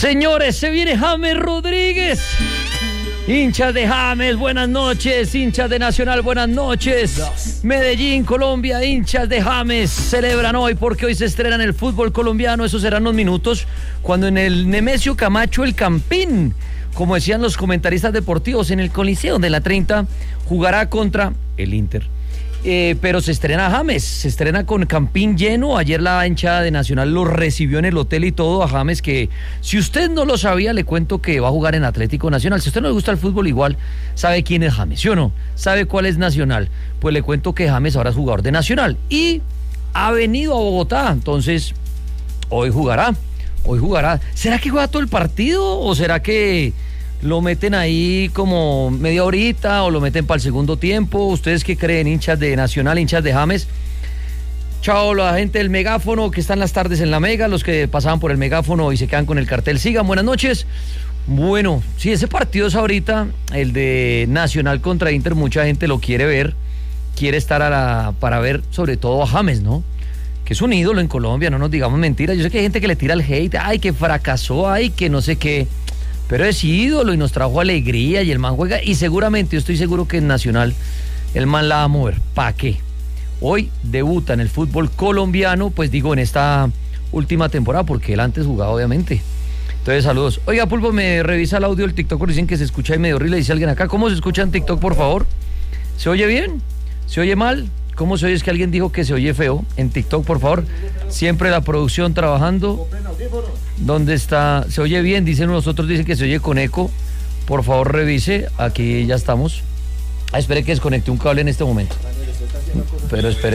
Señores, se viene James Rodríguez. Hinchas de James, buenas noches. Hinchas de Nacional, buenas noches. Medellín, Colombia, hinchas de James celebran hoy porque hoy se estrena en el fútbol colombiano. Esos serán unos minutos cuando en el Nemesio Camacho, el Campín, como decían los comentaristas deportivos, en el Coliseo de la 30, jugará contra el Inter. Pero se estrena James, se estrena con Campín lleno. Ayer la hinchada de Nacional lo recibió en el hotel y todo a James, que si usted no lo sabía, le cuento que va a jugar en Atlético Nacional. Si a usted no le gusta el fútbol, igual sabe quién es James, ¿sí o no? ¿Sabe cuál es Nacional? Pues le cuento que James ahora es jugador de Nacional y ha venido a Bogotá, entonces hoy jugará. ¿Será que juega todo el partido o será que lo meten ahí como media horita o lo meten para el segundo tiempo? ¿Ustedes qué creen, hinchas de Nacional, hinchas de James? Chao, la gente del megáfono que están las tardes en la Mega, los que pasaban por el megáfono y se quedan con el cartel. Sigan, buenas noches. Bueno, sí, ese partido es ahorita, el de Nacional contra Inter, mucha gente lo quiere ver, quiere estar para ver sobre todo a James, ¿no? Que es un ídolo en Colombia, no nos digamos mentiras. Yo sé que hay gente que le tira el hate, ay, que fracasó, ay, que no sé qué. Pero es ídolo y nos trajo alegría y el man juega y seguramente, yo estoy seguro que en Nacional el man la va a mover. ¿Para qué? Hoy debuta en el fútbol colombiano, pues digo, en esta última temporada, porque él antes jugaba, obviamente. Entonces, saludos. Oiga, Pulpo, me revisa el audio del TikTok, dicen que se escucha ahí medio horrible, dice alguien acá. ¿Cómo se escucha en TikTok, por favor? ¿Se oye bien? ¿Se oye mal? ¿Cómo se oye? Es que alguien dijo que se oye feo en TikTok, por favor. Siempre la producción trabajando. ¿Dónde está? ¿Se oye bien? Dicen los otros, dicen que se oye con eco. Por favor, revise. Aquí ya estamos. Espere que desconecte un cable en este momento. Pero espere.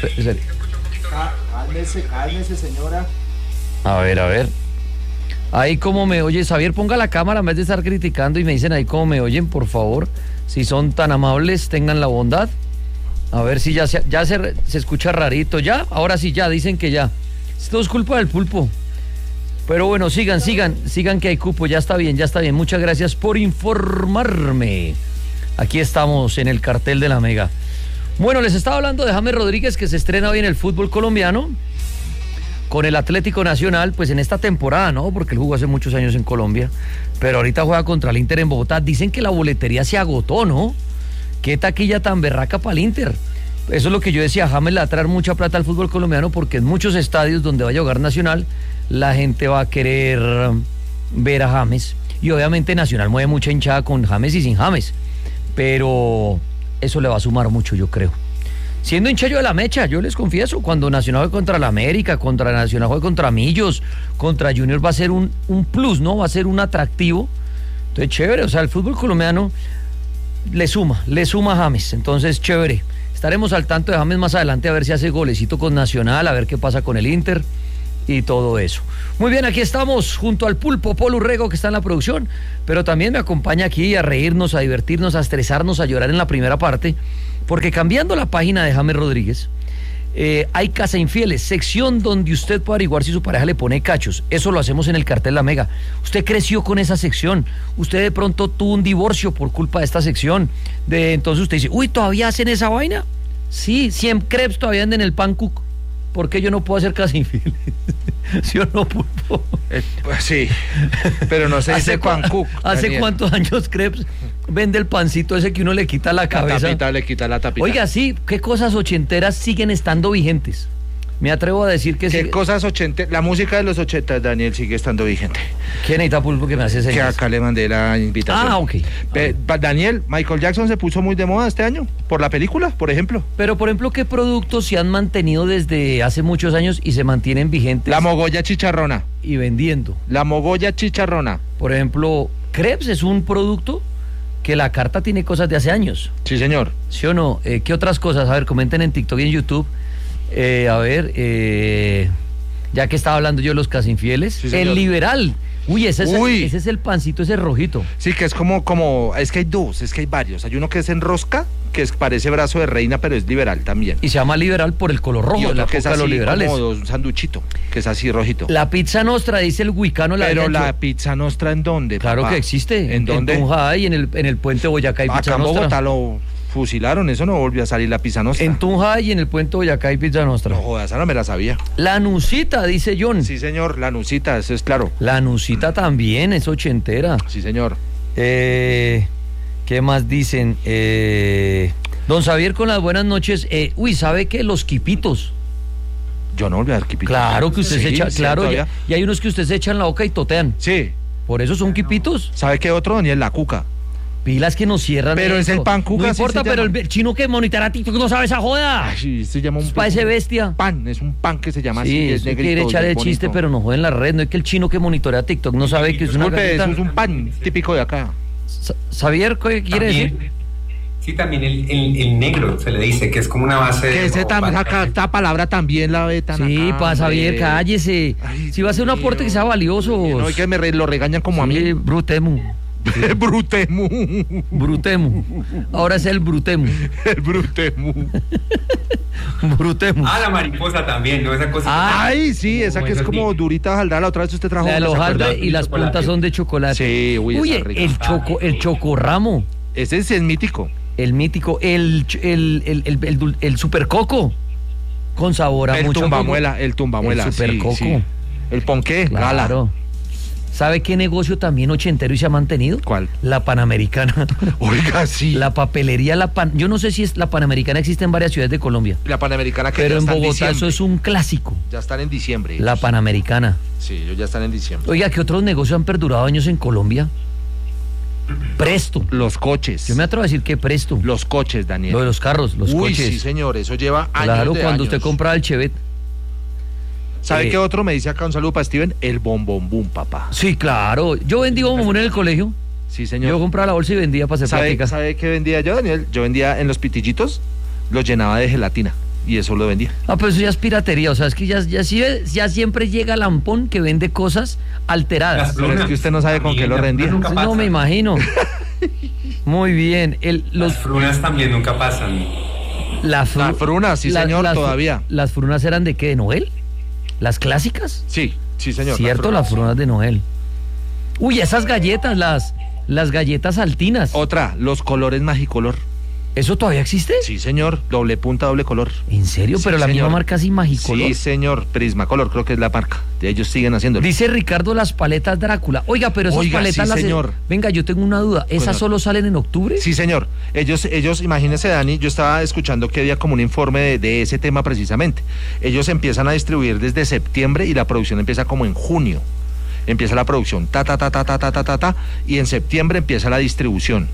Cálmese, señora. A ver. Ahí cómo me oye. Javier, ponga la cámara en vez de estar criticando y me dicen ahí cómo me oyen, por favor. Si son tan amables, tengan la bondad. A ver si ya se escucha rarito. ¿Ya? Ahora sí, ya, dicen que ya. Esto es culpa del Pulpo. Pero bueno, sigan que hay cupo, ya está bien. Muchas gracias por informarme. Aquí estamos en el cartel de la Mega. Bueno, les estaba hablando de James Rodríguez, que se estrena hoy en el fútbol colombiano con el Atlético Nacional, pues en esta temporada, ¿no? Porque él jugó hace muchos años en Colombia, pero ahorita juega contra el Inter en Bogotá. Dicen que la boletería se agotó, ¿no? Qué taquilla tan berraca para el Inter. Eso es lo que yo decía, James le va a traer mucha plata al fútbol colombiano porque en muchos estadios donde vaya a jugar Nacional, la gente va a querer ver a James. Y obviamente Nacional mueve mucha hinchada con James y sin James. Pero eso le va a sumar mucho, yo creo. Siendo hincha yo de la mecha, yo les confieso, cuando Nacional juegue contra la América, contra Nacional juegue contra Millos, contra Junior, va a ser un plus, ¿no? Va a ser un atractivo. Entonces, chévere, o sea, el fútbol colombiano le suma a James, entonces chévere. Estaremos al tanto de James más adelante a ver si hace golecito con Nacional, a ver qué pasa con el Inter y todo eso. Muy bien, aquí estamos junto al Pulpo Polo Urrego, que está en la producción, pero también me acompaña aquí a reírnos, a divertirnos, a estresarnos, a llorar en la primera parte, porque cambiando la página de James Rodríguez, hay Casa Infieles, sección donde usted puede averiguar si su pareja le pone cachos. Eso lo hacemos en el cartel La Mega. Usted creció con esa sección, usted de pronto tuvo un divorcio por culpa de esta sección, entonces usted dice, uy, ¿todavía hacen esa vaina? Sí, 100 crepes todavía andan en el pan cook. ¿Por qué yo no puedo hacer Casa Infieles? ¿Sí o no, Pulpo? Pues sí, pero no se dice pan cook. ¿Hace cuántos años crepes vende el pancito ese que uno le quita la cabeza? Le quita la tapita. Oiga, sí, ¿qué cosas ochenteras siguen estando vigentes? Me atrevo a decir que sí. ¿Qué cosas ochenteras? La música de los 80, Daniel, sigue estando vigente. ¿Quién necesita, Pulpo, que me hace señas? Que acá le mandé la invitación. Ah, ok. Daniel, Michael Jackson se puso muy de moda este año, por la película, por ejemplo. Pero, por ejemplo, ¿qué productos se han mantenido desde hace muchos años y se mantienen vigentes? La mogolla chicharrona. Y vendiendo. La mogolla chicharrona. Por ejemplo, crepes es un producto que la carta tiene cosas de hace años. Sí, señor. ¿Sí o no? ¿Qué otras cosas? A ver, comenten en TikTok y en YouTube. Ya que estaba hablando yo de los Casa Infieles, sí, el Liberal. Uy, ese es el pancito, ese rojito. Sí, que es como, es que hay dos, es que hay varios. Hay uno que es en rosca, que parece brazo de reina, pero es liberal también. Y se llama Liberal por el color rojo, y otro la que es así, los liberales. como un sanduchito, que es así rojito. La pizza nostra, dice el Huicano. Pero la pizza nostra, ¿en dónde, Claro, papá? Que existe. ¿En dónde? En Tunja y en el puente Boyacá hay pizza nostra. Acá en Bogotá Fusilaron, eso no volvió a salir la pizza nostra. En Tunja y en el puente Boyacá hay pizza nostra. No jodas, esa no me la sabía. La Nusita, dice John. Sí, señor, la Nusita, eso es claro. La Nusita también es ochentera. Sí, señor. ¿Qué más dicen? Don Xavier con las buenas noches. ¿Sabe qué? Los quipitos. Yo no volví a dar quipitos. Claro que usted se echa, sí, claro, todavía. y hay unos que usted se echa en la boca y totean. Sí. Por eso son quipitos. ¿Sabe qué otro, Daniel? La cuca. Pilas que nos cierran. Pero es el pan cuca. No así importa, se pero llama. el chino que monitorea TikTok no sabe esa joda. Ay, sí, se llama un Parece bestia. pan, es un pan que se llama Sí, así. Es eso negrito, quiere echar y el es chiste, bonito. pero no joden la red. No es que el chino que monitorea TikTok no sabe que es una Disculpe, galleta. eso es un pan típico de acá. Xavier, ¿qué quiere decir? Sí, también el negro se le dice, que es como una base Que de... ese esta palabra también la ve tan Sí, acá, para Xavier, hombre. cállese. Ay, Si va a ser un Dios aporte mío. que sea valioso. No, y que lo regañan como a Sí, mí. Brutemu. Brutemu. Brutemu. Ahora es el Brutemu. El Brutemu. Brutemu. Ah, la mariposa también, ¿no? Esa cosa... Ah, Ay, sí, esa que es como durita hojaldra. La otra vez usted trajo La del una, ¿se hojaldre acuerda? y las puntas son de chocolate. Sí, uy, Uy, esa rica. el chocorramo. Ese sí es mítico. El mítico, el supercoco. Con sabor a El mucho tumbamuela, el tumbamuela. El supercoco. Sí, sí. El ponqué, gala. Claro. ¿Sabe qué negocio también ochentero y se ha mantenido? ¿Cuál? La Panamericana. Oiga, sí. La papelería, yo no sé si es la Panamericana, existe en varias ciudades de Colombia. La Panamericana que Pero ya en está Bogotá diciembre. eso es un clásico. Ya están en diciembre. La Panamericana. Sí, ellos ya están en diciembre. Oiga, ¿qué otros negocios han perdurado años en Colombia? Presto. Los coches. Yo me atrevo a decir que Presto. Los coches, Daniel. Lo de los carros, los Uy, coches. sí, señor, eso lleva años. Claro, de cuando años. usted compraba el Chevet. ¿Sabe qué otro me dice acá? Un saludo para Steven. El bombombum, papá. Sí, claro. Yo vendí bombón en el colegio. Sí, señor. Yo compraba la bolsa y vendía para hacer prácticas. ¿Sabe qué vendía yo, Daniel? Yo vendía en los pitillitos, los llenaba de gelatina y eso lo vendía. Ah, pero eso ya es piratería. O sea, es que ya siempre llega Lampón que vende cosas alteradas. Las Pero es que usted no sabe con qué lo rendía. Nunca No pasan. me imagino. Muy bien. Las frunas también nunca pasan. La fruna, sí, señor, todavía. ¿Las frunas eran de qué? ¿De Noel? ¿Las clásicas? Sí, sí, señor. Cierto, las frunas de Noel. Uy, esas galletas, las galletas saltinas. Otra, los colores Magicolor. ¿Eso todavía existe? Sí, señor, doble punta, doble color. ¿En serio? Sí, Pero la señor. misma marca así, Magicolor. Sí, señor, Prismacolor, creo que es la marca. De ellos siguen haciéndolo. Dice Ricardo las paletas Drácula. Oiga, pero esas Oiga, paletas sí, señor. Venga, yo tengo una duda. ¿Esas Bueno. solo salen en octubre? Sí, señor. Ellos, imagínese, Dani, yo estaba escuchando que había como un informe de ese tema precisamente. Ellos empiezan a distribuir desde septiembre y la producción empieza como en junio. Empieza la producción, y en septiembre empieza la distribución.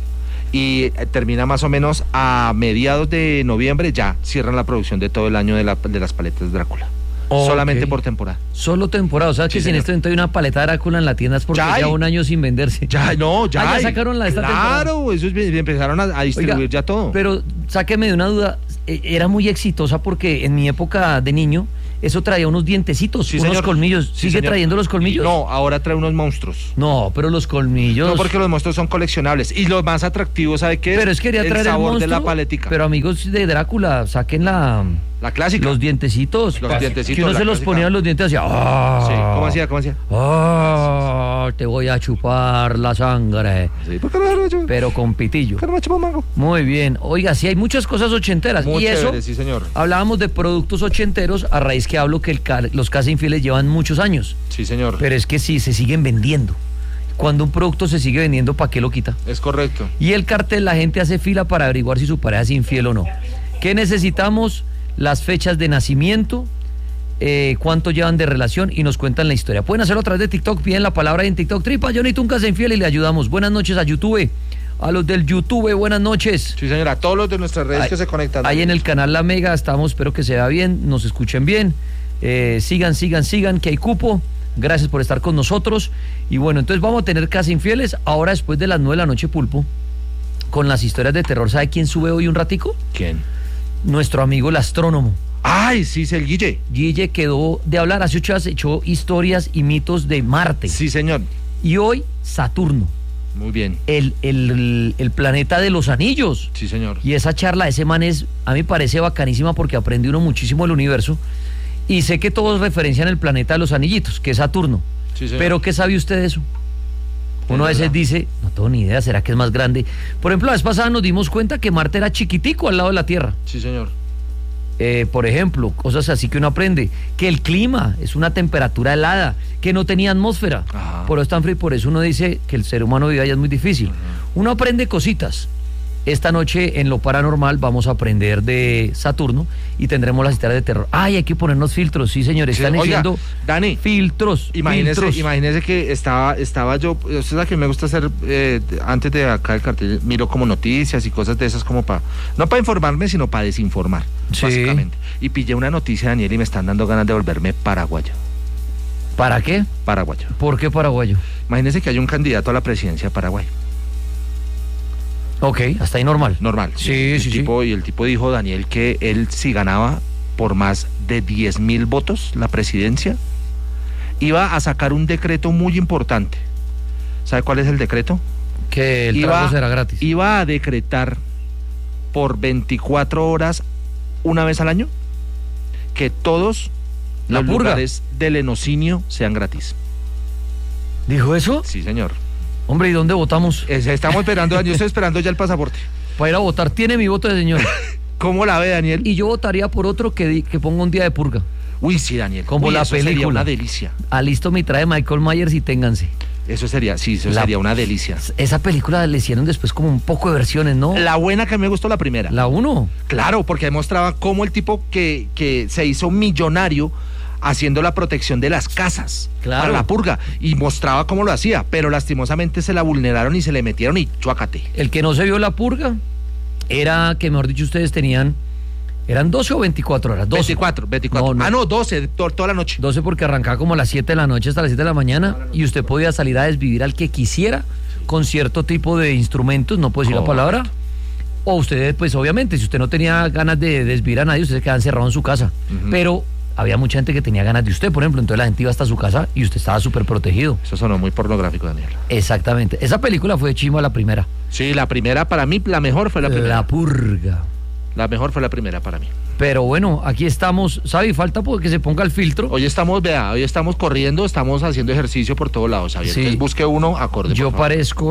Y termina más o menos a mediados de noviembre, ya cierran la producción de todo el año de las paletas Drácula. Ok. Solamente por temporada. Solo temporada. O sea, Sí, que si en señor. este momento hay una paleta Drácula en la tienda es porque Ya ya hay. un año sin venderse. Ya, no, ya. Ah, ya hay. sacaron la de esta temporada. Claro, eso empezaron a distribuir Oiga, ya todo. Pero sáqueme de una duda. Era muy exitosa porque en mi época de niño eso traía unos dientecitos, Sí, unos señor. colmillos. Sí, ¿Sigue señor. trayendo los colmillos? No, ahora trae unos monstruos. No, pero los colmillos. No, porque los monstruos son coleccionables. Y lo más atractivo, ¿sabe qué es? Pero es que quería traer el sabor monstruo, de la paletica. Pero amigos de Drácula, saquen la clásica. los dientecitos. Los dientecitos, Que uno la se los clásica. ponía en los dientes así. ¡Ah! Sí, ¿cómo hacía? ¡Ah! Te voy a chupar la sangre. Sí, ¿por qué no lo he hecho? Pero con pitillo. ¿Por qué no me chupó mango? Muy bien. Oiga, sí hay muchas cosas ochenteras. Muy y chévere, eso, sí, señor. hablábamos de productos ochenteros a raíz que hablo que los Casa Infieles llevan muchos años. Sí, señor. Pero es que sí, se siguen vendiendo. Cuando un producto se sigue vendiendo, ¿para qué lo quita? Es correcto. Y el cartel, la gente hace fila para averiguar si su pareja es infiel o no. ¿Qué necesitamos? Las fechas de nacimiento, cuánto llevan de relación y nos cuentan la historia. Pueden hacerlo a través de TikTok, piden la palabra ahí en TikTok, Tripa, Johnny Tunca se infiel y le ayudamos. Buenas noches a YouTube, a los del YouTube, buenas noches. Sí, señora. A todos los de nuestras redes que se conectan. Ahí en el canal La Mega estamos, espero que se vea bien, nos escuchen bien. Sigan, que hay cupo. Gracias por estar con nosotros. Y bueno, entonces vamos a tener Casa Infieles ahora después de las 9 de la noche, Pulpo, con las historias de terror. ¿Sabe quién sube hoy un ratico? ¿Quién? Nuestro amigo el astrónomo. Ay, sí, es el Guille. Guille quedó de hablar, hace 8 horas echó historias y mitos de Marte. Sí, señor. Y hoy Saturno, Muy bien. el planeta de los anillos. Sí, señor. Y esa charla de ese man a mí me parece bacanísima porque aprende uno muchísimo del universo. Y sé que todos referencian el planeta de los anillitos, que es Saturno. Sí, señor. Pero ¿qué sabe usted de eso? Uno a veces dice, no tengo ni idea, ¿será que es más grande? Por ejemplo, la vez pasada nos dimos cuenta que Marte era chiquitico al lado de la Tierra. Sí, señor. Por ejemplo, cosas así que uno aprende, que el clima es una temperatura helada, que no tenía atmósfera, Ajá. por eso es tan frío, por eso uno dice que el ser humano vive allá es muy difícil. Uno aprende cositas. Esta noche en Lo Paranormal vamos a aprender de Saturno y tendremos las historias de terror. Ay, hay que ponernos filtros, sí señores, Sí, están oiga, haciendo Dani, filtros. Imagínese que estaba yo, usted sabe que me gusta hacer, antes de acá el cartel, miro como noticias y cosas de esas como no para informarme, sino para desinformar, Sí. básicamente. Y pillé una noticia, Daniel, y me están dando ganas de volverme paraguayo. ¿Para qué? Paraguayo. ¿Por qué paraguayo? Imagínese que hay un candidato a la presidencia de Paraguay. Ok, hasta ahí normal. Normal. Sí, el sí, tipo, sí. Y el tipo dijo, Daniel, que él si ganaba por más de 10.000 votos la presidencia, iba a sacar un decreto muy importante. ¿Sabe cuál es el decreto? Que el trago será gratis. Iba a decretar por 24 horas una vez al año que todos La los purga. lugares del enocinio sean gratis. ¿Dijo eso? Sí, señor. Hombre, ¿y dónde votamos? Estamos esperando, yo estoy esperando ya el pasaporte. Para ir a votar, tiene mi voto de señor. ¿Cómo la ve, Daniel? Y yo votaría por otro que ponga un día de purga. Uy, sí, Daniel. Como Uy, la eso sería película. una delicia. Alisto mi trae Michael Myers y ténganse. Eso sería, sí, eso sería una delicia. Esa película le hicieron después como un poco de versiones, ¿no? La buena que me gustó la primera. La 1. Claro, porque demostraba cómo el tipo que se hizo millonario haciendo la protección de las casas Claro. para la purga y mostraba cómo lo hacía, pero lastimosamente se la vulneraron y se le metieron y chuácate. El que no se vio la purga era que, mejor dicho, ustedes tenían, ¿eran 12 o 24 horas? 12. 24. No. Ah, no, 12, toda la noche. 12 porque arrancaba como a las 7 de la noche hasta las 7 de la mañana y usted podía salir a desvivir al que quisiera con cierto tipo de instrumentos, no puedo decir la palabra. O usted, pues obviamente, si usted no tenía ganas de desvivir a nadie, usted se quedaba encerrado en su casa. Pero había mucha gente que tenía ganas de usted, por ejemplo, entonces la gente iba hasta su casa y usted estaba súper protegido. Eso sonó muy pornográfico, Daniel. Exactamente. Esa película fue chimba la primera. Sí, la primera para mí, la mejor fue la primera. La purga. La mejor fue la primera para mí. Pero bueno, aquí estamos, ¿sabe? Falta porque se ponga el filtro. Hoy estamos corriendo, estamos haciendo ejercicio por todos lados, Javier. Sí. Entonces busque uno acorde. Yo por favor. parezco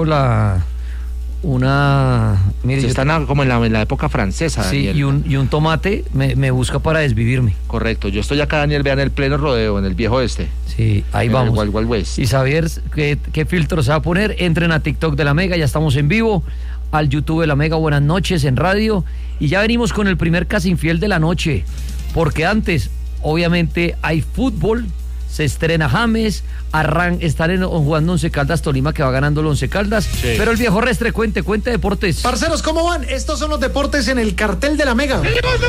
mire, Sí, yo- están como en la época francesa, sí, Daniel. y un tomate me busca para desvivirme. Correcto, yo estoy acá, Daniel, vean el pleno rodeo, en el viejo este. Sí, ahí En vamos. el Wild Wild West. Y saber qué filtro se va a poner, entren a TikTok de La Mega, ya estamos en vivo, al YouTube de La Mega, buenas noches en radio, y ya venimos con el primer Casi Infiel de la noche, porque antes, obviamente, hay fútbol, se estrena James, están jugando Once Caldas Tolima, que va ganando el Once Caldas, Sí. pero el viejo Restre, cuente deportes. Parceros, ¿cómo van? Estos son los deportes en el cartel de la Mega.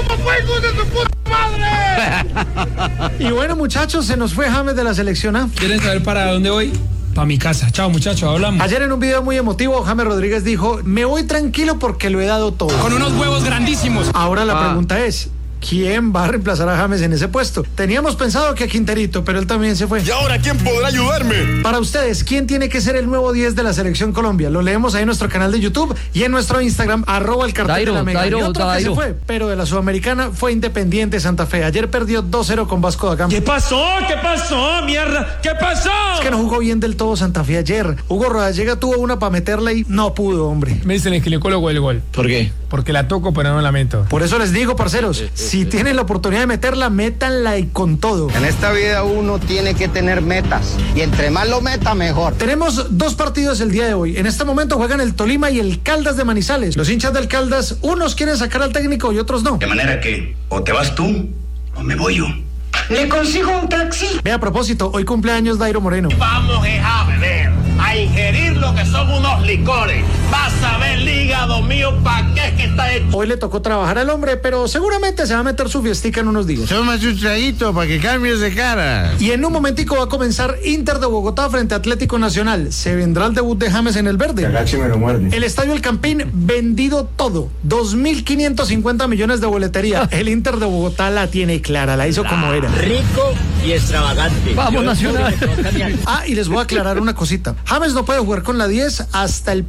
Y bueno, muchachos, se nos fue James de la selección A. ¿Quieren saber para dónde voy? Para mi casa. Chao, muchachos, hablamos. Ayer en un video muy emotivo, James Rodríguez dijo, me voy tranquilo porque lo he dado todo. Con unos huevos grandísimos. Ahora la pregunta es, ¿quién va a reemplazar a James en ese puesto? Teníamos pensado que a Quinterito, pero él también se fue. ¿Y ahora quién podrá ayudarme? Para ustedes, ¿quién tiene que ser el nuevo 10 de la Selección Colombia? Lo leemos ahí en nuestro canal de YouTube y en nuestro Instagram, @el cartel de la Mega. Y otro que se fue, pero de la Sudamericana, fue Independiente Santa Fe. Ayer perdió 2-0 con Vasco da Gama. ¿Qué pasó? ¿Qué pasó? ¡Mierda! ¿Qué pasó? Es que no jugó bien del todo Santa Fe ayer. Hugo Rodallega tuvo una para meterla y no pudo, hombre. Me dicen el ginecólogo el gol. ¿Por qué? Porque la toco, pero no la meto. Por eso les digo, parceros, si tienen la oportunidad de meterla, métanla y con todo. En esta vida uno tiene que tener metas y entre más lo meta mejor. Tenemos dos partidos el día de hoy. En este momento juegan el Tolima y el Caldas de Manizales. Los hinchas del Caldas, unos quieren sacar al técnico y otros no. De manera que o te vas tú o me voy yo. ¿Le consigo un taxi? Ve, a propósito, hoy cumpleaños Dairo Moreno. Vamos a beber, a ingerir lo que son unos licores. Vas a ver el hígado mío, ¿para qué es que está hecho? Hoy le tocó trabajar al hombre, pero seguramente se va a meter su fiestica en unos días. Tómate un traguito para que cambies de cara. Y en un momentico va a comenzar Inter de Bogotá frente a Atlético Nacional. Se vendrá el debut de James en el verde. me lo muerde. El Estadio El Campín, vendido todo. 2.550 millones de boletería. El Inter de Bogotá la tiene clara, la hizo como era. Rico y extravagante. Vamos, Nacional. Ah, y les voy a aclarar una cosita. James no puede jugar con la 10 hasta el próximo año.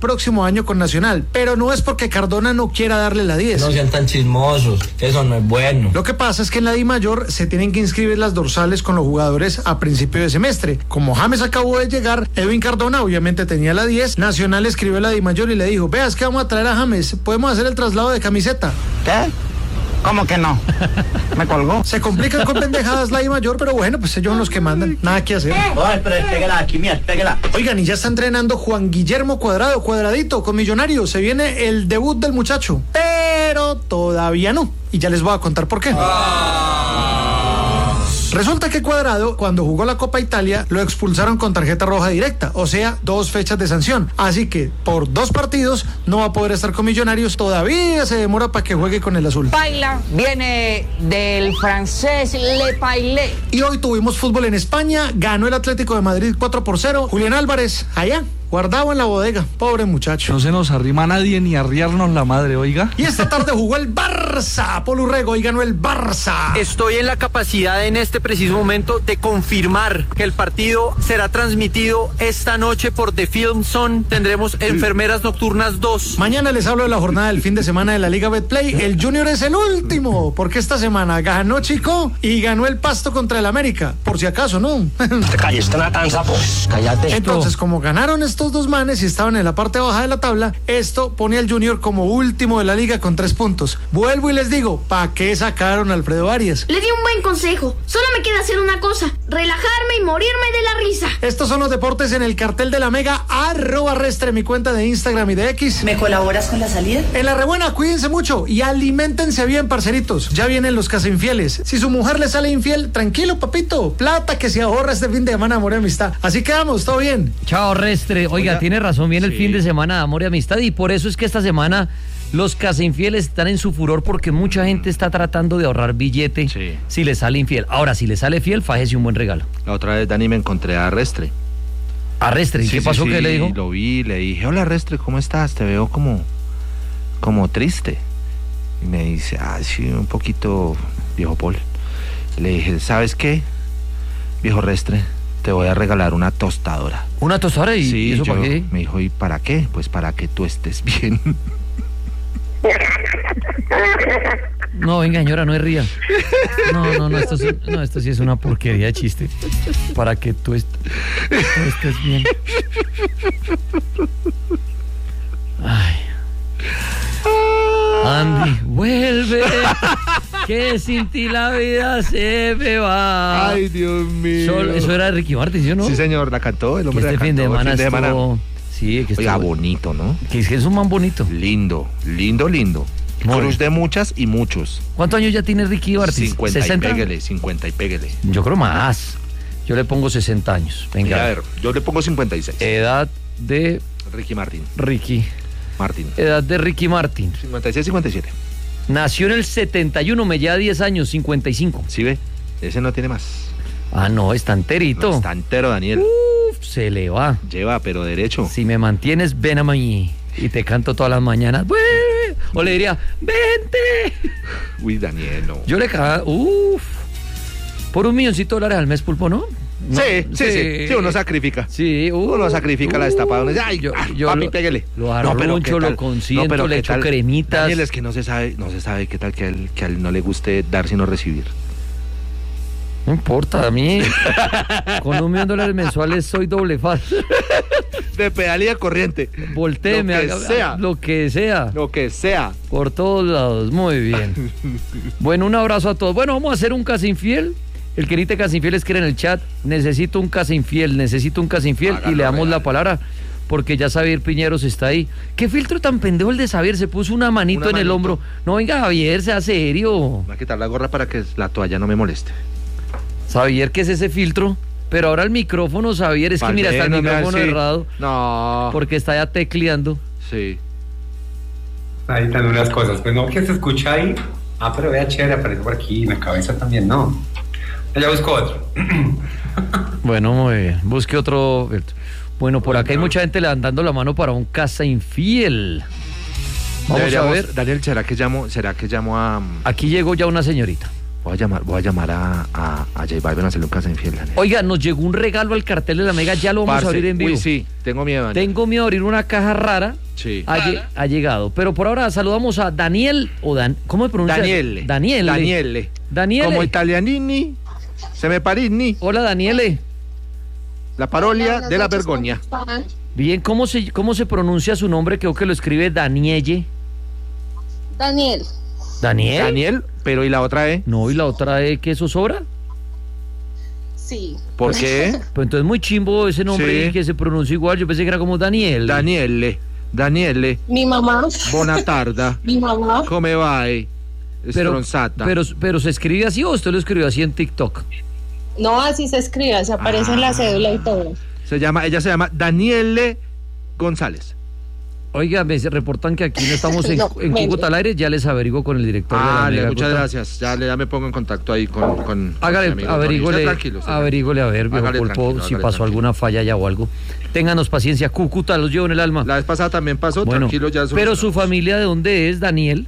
año con Nacional, pero no es porque Cardona no quiera darle la 10. No sean tan chismosos, eso no es bueno. Lo que pasa es que en la DIMAYOR se tienen que inscribir las dorsales con los jugadores a principio de semestre. Como James acabó de llegar, Edwin Cardona obviamente tenía la 10, Nacional escribió a la DIMAYOR y le dijo, veas que vamos a traer a James, podemos hacer el traslado de camiseta. ¿Qué? ¿Cómo que no? Me colgó. Se complican con pendejadas la DIMAYOR, pero bueno, pues ellos son los que mandan, nada que hacer. Ay, pero pégala aquí, mira, pégala. Oigan, y ya está entrenando Juan Guillermo Cuadrado, Cuadradito, con Millonarios. Se viene el debut del muchacho, pero todavía no. Y ya les voy a contar por qué. Resulta que Cuadrado, cuando jugó la Copa Italia, lo expulsaron con tarjeta roja directa, o sea, 2 fechas de sanción. Así que por 2 partidos no va a poder estar con Millonarios. Todavía se demora para que juegue con el azul. Paila viene del francés Le Paillet. Y hoy tuvimos fútbol en España. Ganó el Atlético de Madrid 4-0. Julián Álvarez, allá, guardado en la bodega. Pobre muchacho. No se nos arrima nadie ni arriarnos la madre, oiga. Y esta tarde jugó el Barça, Paul Urrego, y ganó el Barça. Estoy en la capacidad en este preciso momento de confirmar que el partido será transmitido esta noche por The Film Zone. Tendremos Enfermeras Nocturnas 2. Mañana les hablo de la jornada del fin de semana de la Liga Betplay. El Junior es el último, porque esta semana ganó Chico y ganó el Pasto contra el América. Por si acaso, ¿no? Te calles, Natán, sapo. Cállate. Entonces, como ganaron estos 2 manes y estaban en la parte baja de la tabla, esto pone al Junior como último de la liga con 3 puntos. Vuelvo y les digo, ¿para qué sacaron a Alfredo Arias? Le di un buen consejo. Solo me queda hacer una cosa: relajarme y morirme de la risa. Estos son los deportes en el cartel de la Mega. @Restre, mi cuenta de Instagram y de X. ¿Me colaboras con la salida? En la rebuena, cuídense mucho y aliméntense bien, parceritos. Ya vienen los casainfieles. Si su mujer le sale infiel, tranquilo, papito. Plata que se ahorra este fin de semana, amor y amistad. Así quedamos, todo bien. Chao, Restre. Oiga, tiene razón, viene el fin de semana de amor y amistad, y por eso es que esta semana los casainfieles están en su furor, porque mucha gente está tratando de ahorrar billete si le sale infiel. Ahora, si le sale fiel, fájese un buen regalo. La otra vez, Dani, me encontré a Restre. ¿A Restre? ¿Y qué pasó? ¿Qué le dijo? Lo vi, le dije, hola Restre, ¿cómo estás? Te veo como triste. Y me dice, sí, un poquito, viejo Paul. Le dije, ¿sabes qué? Viejo Restre, te voy a regalar una tostadora. ¿Una tostadora? ¿Y eso para qué? Me dijo, ¿y para qué? Pues para que tú estés bien. No, venga, señora, no es ría. No, esto sí es una porquería de chiste. Para que tú estés bien. Ay. Andy, vuelve, que sin ti la vida se me va. Ay, Dios mío. Eso era de Ricky Martin, ¿sí o no? Sí, señor, la cantó, el hombre que este fin de semana estuvo... Sí, que oiga, bonito, ¿no? Que es un man bonito. Lindo. Cruz de muchas y muchos. ¿Cuántos años ya tiene Ricky Martin? 50 y péguele. Yo creo más. Yo le pongo 60 años. Venga. A ver, yo le pongo 56. Edad de... Ricky Martin. Edad de Ricky Martin. 56, 57. Nació en el 71, me lleva 10 años, 55. ¿Sí ve? Ese no tiene más. No, está enterito. No, está entero, Daniel. Se le va. Lleva, pero derecho. Si me mantienes, ven a mí y te canto todas las mañanas. O le diría, vente. Uy, Daniel, no. Yo le cago, por $1 milloncito al mes, Pulpo, ¿no? Sí, uno sacrifica. Sí, uno sacrifica la destapada. Uno dice, ay, papi, péguele. Lo arruncho, lo consiento, le echo cremitas. Daniel, es que no se sabe qué tal que a él no le guste dar sino recibir. No importa, a mí con $1 millón mensuales soy doble faz. De pedalía corriente. Voltéeme, lo que sea. Por todos lados, muy bien. Bueno, un abrazo a todos. Bueno, vamos a hacer un casa infiel. El que necesite casa infiel escribe en el chat, necesito un casa infiel, y le damos la palabra, porque ya Xavier Piñeros está ahí. ¿Qué filtro tan pendejo el de Xavier? Se puso una manito en el hombro. No, venga, Javier, sea serio. Voy a quitar la gorra para que la toalla no me moleste. Xavier, ¿qué es ese filtro? Pero ahora el micrófono, Xavier, es que mira, está el micrófono errado. No. Porque está ya tecleando. Sí. Ahí están unas cosas. Pues no, que se escucha ahí. Pero vea, chévere, aparece por aquí, en la cabeza también, no. Ya busco otro. Bueno, muy bien. Busque otro. Bueno, por acá hay mucha gente levantando la mano para un casa infiel. Vamos a ver. Daniel, ¿será que llamo a...? Aquí llegó ya una señorita. Voy a llamar a J Balvin a hacerle un casa infiel, Daniel. Oiga, nos llegó un regalo al cartel de la Mega, ya lo vamos a abrir en vivo. Uy, sí, tengo miedo, Daniel. Tengo miedo de abrir una caja rara. Sí. Ha llegado. Pero por ahora saludamos a Daniel, ¿cómo se pronuncia? Daniele. Como italianini, se me parini. Hola, Daniele. La parolia de la vergogna. Bien, ¿cómo se pronuncia su nombre? Creo que lo escribe Danielle. Daniel. Daniel, pero ¿y la otra E? No, ¿y la otra E qué zozobra? Sí. ¿Por qué? Pues entonces muy chimbo ese nombre Sí. que se pronuncia igual. Yo pensé que era como Daniel. Daniele. Mi mamá. Buona tarda. Mi mamá. Come vai? Stronzata. Pero se escribe así o usted lo escribió así en TikTok. No, así se escribe, se aparece en la cédula y todo. Ella se llama Daniele González. Oiga, me reportan que aquí no estamos en Cúcuta al aire, ya les averiguo con el director de la Mega. Muchas gracias, ya me pongo en contacto ahí con hágale, averígole a ver, viejo Pulpo, si pasó alguna falla ya o algo. Ténganos paciencia, Cúcuta los llevo en el alma. La vez pasada también pasó, bueno, tranquilo ya. Pero su familia, ¿de dónde es, Daniel?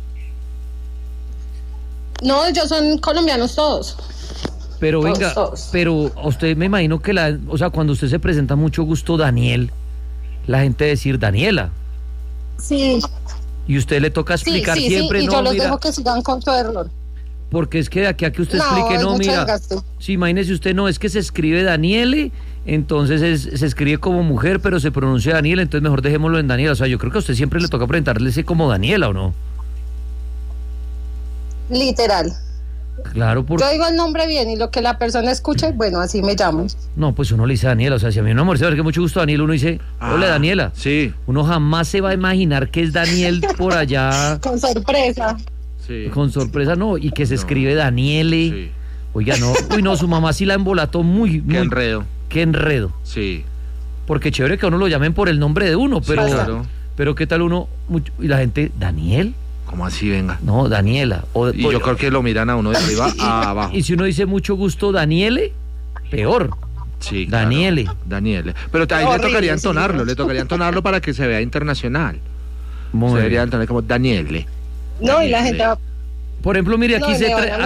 No, ellos son colombianos todos. Pero venga, pero a usted me imagino que cuando usted se presenta mucho gusto Daniel, la gente decir Daniela. Sí. Y usted le toca explicar siempre, y yo los dejo que sigan con su error. Porque es que de aquí a que usted explique, mira, sí, imagínese usted, es que se escribe Daniele, entonces se escribe como mujer, pero se pronuncia Daniela, entonces mejor dejémoslo en Daniela. O sea, yo creo que a usted siempre le toca presentarle ese como Daniela, ¿o no? Literal. Claro, yo digo el nombre bien y lo que la persona escuche, bueno, así me llamo. No, pues uno le dice Daniela, o sea, si a mí una mujer se ve que mucho gusto Daniel, uno dice, hola Daniela. Sí. Uno jamás se va a imaginar que es Daniel por allá. Con sorpresa. Sí. Con sorpresa, no, y que se escribe Daniele. Sí. Oiga, no, su mamá sí la embolató muy. Qué enredo. Qué enredo. Sí. Porque chévere que a uno lo llamen por el nombre de uno, pero, claro. Pero qué tal uno, y la gente, ¿Daniel? ¿Cómo así, venga? No, Daniela. Y yo creo que lo miran a uno de arriba a abajo. Y si uno dice mucho gusto Daniele, peor. Sí, Daniele. Claro. Daniele. Pero ahí le tocaría entonarlo para que se vea internacional. Se debería entonar como Daniele. No, y la gente va... Por ejemplo, mire, aquí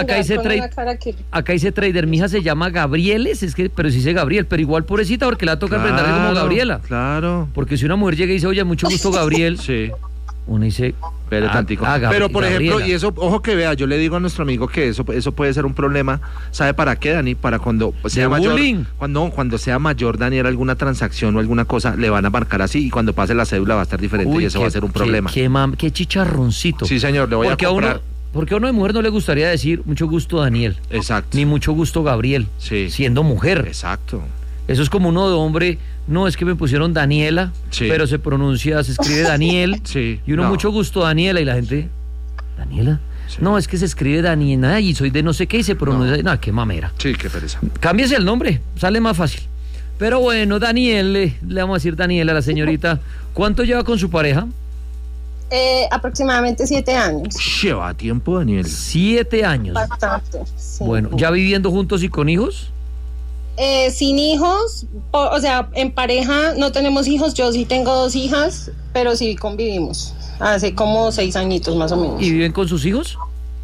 acá dice trader, mi hija se llama Gabrieles, pero sí dice Gabriel, pero igual pobrecita porque le va a tocar aprenderle como Gabriela. Claro. Porque si una mujer llega y dice, oye, mucho gusto Gabriel. Sí. Uno dice, pero por ejemplo, y eso, ojo que vea, yo le digo a nuestro amigo que eso puede ser un problema. ¿Sabe para qué, Dani? Para cuando sea mayor, cuando sea mayor, Dani, era alguna transacción o alguna cosa, le van a marcar así y cuando pase la cédula va a estar diferente y eso va a ser un problema. Qué chicharroncito. Sí, señor, le voy a comprar. Porque a uno de mujer no le gustaría decir mucho gusto Daniel. Exacto. Ni mucho gusto Gabriel. Sí. Siendo mujer. Exacto. Eso es como uno de hombre, no, es que me pusieron Daniela, pero se escribe Daniel, y uno mucho gusto Daniela, y la gente, ¿Daniela? Sí. No, es que se escribe Daniela, y soy de no sé qué, y se pronuncia, no, qué mamera. Sí, qué pereza. Cámbiese el nombre, sale más fácil. Pero bueno, Daniel, le vamos a decir Daniela a la señorita. ¿Cuánto lleva con su pareja? Aproximadamente 7 años. Lleva tiempo, Daniel. 7 años. Bastante, sí. Bueno, ¿ya viviendo juntos y con hijos? Sin hijos, o sea, en pareja no tenemos hijos, yo sí tengo 2 hijas, pero sí convivimos, hace como 6 añitos más o menos. ¿Y viven con sus hijos?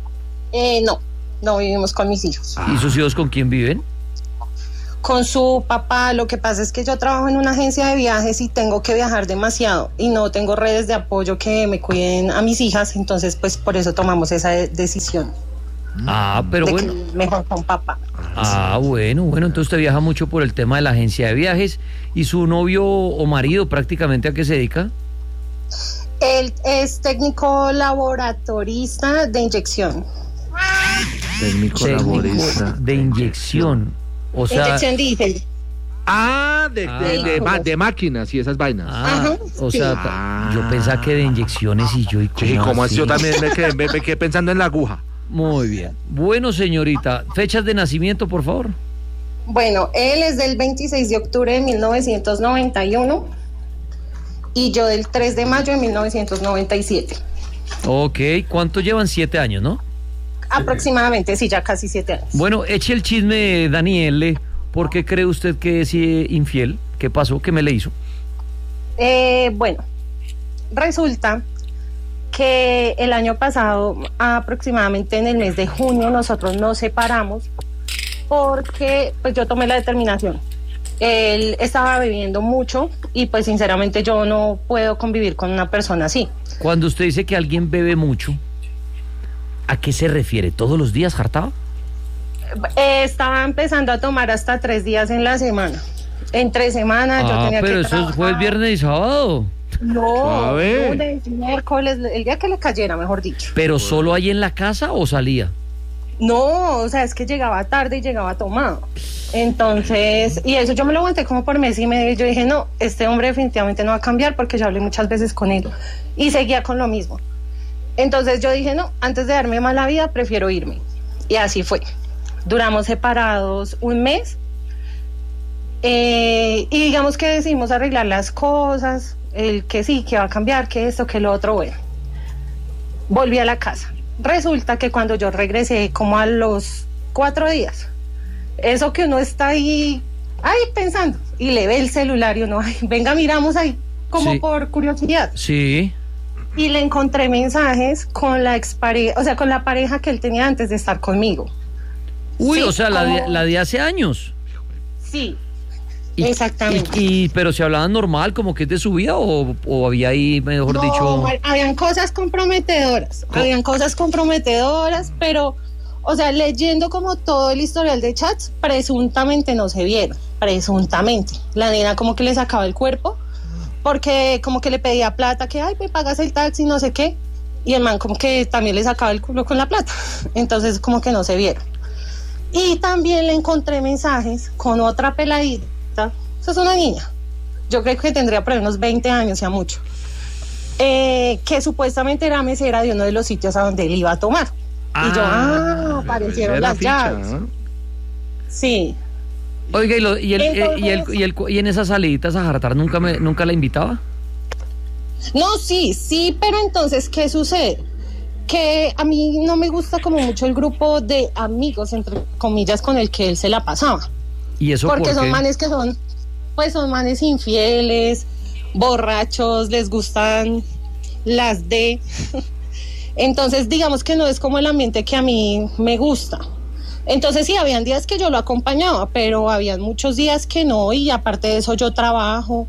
No vivimos con mis hijos. ¿Y sus hijos con quién viven? Con su papá. Lo que pasa es que yo trabajo en una agencia de viajes y tengo que viajar demasiado y no tengo redes de apoyo que me cuiden a mis hijas, entonces pues por eso tomamos esa decisión. Pero bueno. Mejor con papá. Bueno, entonces usted viaja mucho por el tema de la agencia de viajes. ¿Y su novio o marido prácticamente a qué se dedica? Él es técnico laboratorista de inyección. Técnico laborista de inyección. O sea, inyección diésel. De máquinas y esas vainas. O sea, yo pensaba que de inyecciones y yo... ¿Cómo así? Yo también me quedé pensando en la aguja. Muy bien. Bueno, señorita, fechas de nacimiento, por favor. Bueno, él es del 26 de octubre de 1991 y yo del 3 de mayo de 1997. Ok, ¿cuánto llevan? 7 años, ¿no? Aproximadamente, sí, ya casi 7 años. Bueno, eche el chisme, Daniele. ¿Por qué cree usted que es infiel? ¿Qué pasó? ¿Qué me le hizo? Bueno, resulta que el año pasado, aproximadamente en el mes de junio, nosotros nos separamos porque pues yo tomé la determinación. Él estaba bebiendo mucho y pues sinceramente yo no puedo convivir con una persona así. Cuando usted dice que alguien bebe mucho, ¿a qué se refiere? ¿Todos los días hartaba? Estaba empezando a tomar hasta 3 días en la semana. Entre semana yo tenía que pero eso es jueves, viernes y sábado. No, lunes, miércoles, el día que le cayera, mejor dicho. ¿Pero solo ahí en la casa o salía? No, o sea, es que llegaba tarde y llegaba tomado. Entonces, y eso yo me lo aguanté como por mes y medio. Yo dije, no, este hombre definitivamente no va a cambiar porque ya hablé muchas veces con él. Y seguía con lo mismo. Entonces yo dije, no, antes de darme mala vida, prefiero irme. Y así fue. Duramos separados 1 mes. Y digamos que decidimos arreglar las cosas. El que sí, que va a cambiar, que esto, que lo otro, bueno. Volví a la casa. Resulta que cuando yo regresé como a los 4 días, eso que uno está ahí pensando, y le ve el celular y uno, ay, venga, miramos ahí, como sí, por curiosidad. Sí. Y le encontré mensajes con la expareja, o sea, con la pareja que él tenía antes de estar conmigo. Uy, sí, o sea, la de hace años. Sí. Exactamente. Pero se hablaban normal, como que es de su vida, o había ahí, mejor dicho. Habían cosas comprometedoras. Habían cosas comprometedoras, pero, o sea, leyendo como todo el historial de chats, presuntamente no se vieron. Presuntamente. La nena como que le sacaba el cuerpo, porque como que le pedía plata, que ay, me pagas el taxi, no sé qué. Y el man como que también le sacaba el culo con la plata. Entonces, como que no se vieron. Y también le encontré mensajes con otra peladita. Esa es una niña, yo creo que tendría por ahí unos 20 años, ya mucho, que supuestamente era mesera de uno de los sitios a donde él iba a tomar. Y yo, aparecieron las llaves. ¿No? Sí. Oiga, y en esas saliditas a jartar nunca la invitaba. No, sí, pero entonces, ¿qué sucede? Que a mí no me gusta como mucho el grupo de amigos, entre comillas, con el que él se la pasaba. ¿Y eso porque por qué? Son manes que son manes infieles, borrachos, les gustan las de. Entonces, digamos que no es como el ambiente que a mí me gusta. Entonces, sí, habían días que yo lo acompañaba, pero habían muchos días que no, y aparte de eso yo trabajo.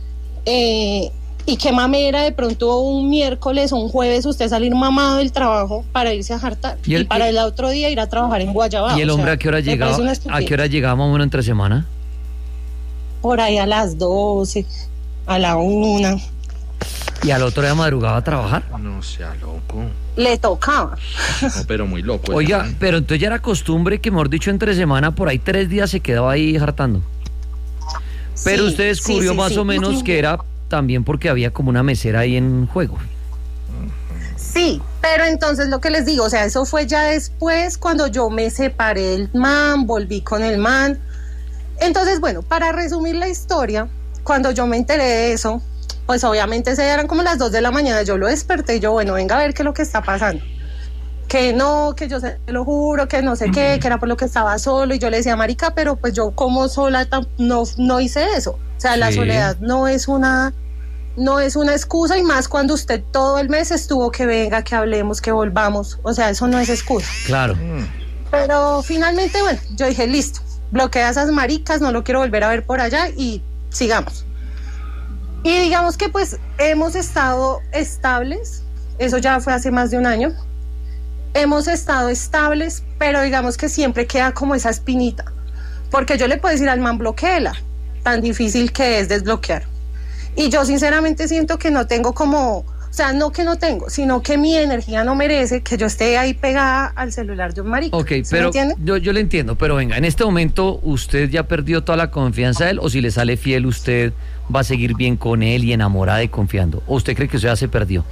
Y qué mamera de pronto un miércoles o un jueves usted salir mamado del trabajo para irse a jartar y para el otro día ir a trabajar en Guayabao. ¿Y el hombre a qué hora llegaba? ¿A qué hora llegaba más o menos entre semana? Por ahí a las 12, a la 1. ¿Y al otro día madrugaba a trabajar? No sea loco. Le tocaba. No, pero muy loco. Oiga, pero entonces ya era costumbre que, mejor dicho, entre semana por ahí 3 días se quedaba ahí jartando. Pero usted descubrió más o menos que era también porque había como una mesera ahí en juego. Sí, pero entonces lo que les digo, o sea, eso fue ya después cuando yo me separé del man, volví con el man. Entonces, bueno, para resumir la historia, cuando yo me enteré de eso, pues obviamente se eran como las 2 de la mañana, yo lo desperté y yo, bueno, venga a ver qué es lo que está pasando. Que no, que yo se lo juro, que no sé qué, que era por lo que estaba solo, y yo le decía, marica, pero pues yo como sola no hice eso. O sea, la soledad no es una excusa, y más cuando usted todo el mes estuvo que venga, que hablemos, que volvamos. O sea, eso no es excusa. Claro. Pero finalmente, bueno, yo dije, listo, bloquea a esas maricas, no lo quiero volver a ver por allá y sigamos. Y digamos que pues hemos estado estables, eso ya fue hace más de 1 año. Hemos estado estables, pero digamos que siempre queda como esa espinita. Porque yo le puedo decir al man, bloquéela, tan difícil que es desbloquear. Y yo sinceramente siento que no tengo como, o sea, no que no tengo, sino que mi energía no merece que yo esté ahí pegada al celular de un marico. Ok, ¿Sí pero me entiende? yo le entiendo, pero venga, en este momento usted ya perdió toda la confianza de él, o si le sale fiel usted va a seguir bien con él y enamorada y confiando, o usted cree que eso ya se perdió.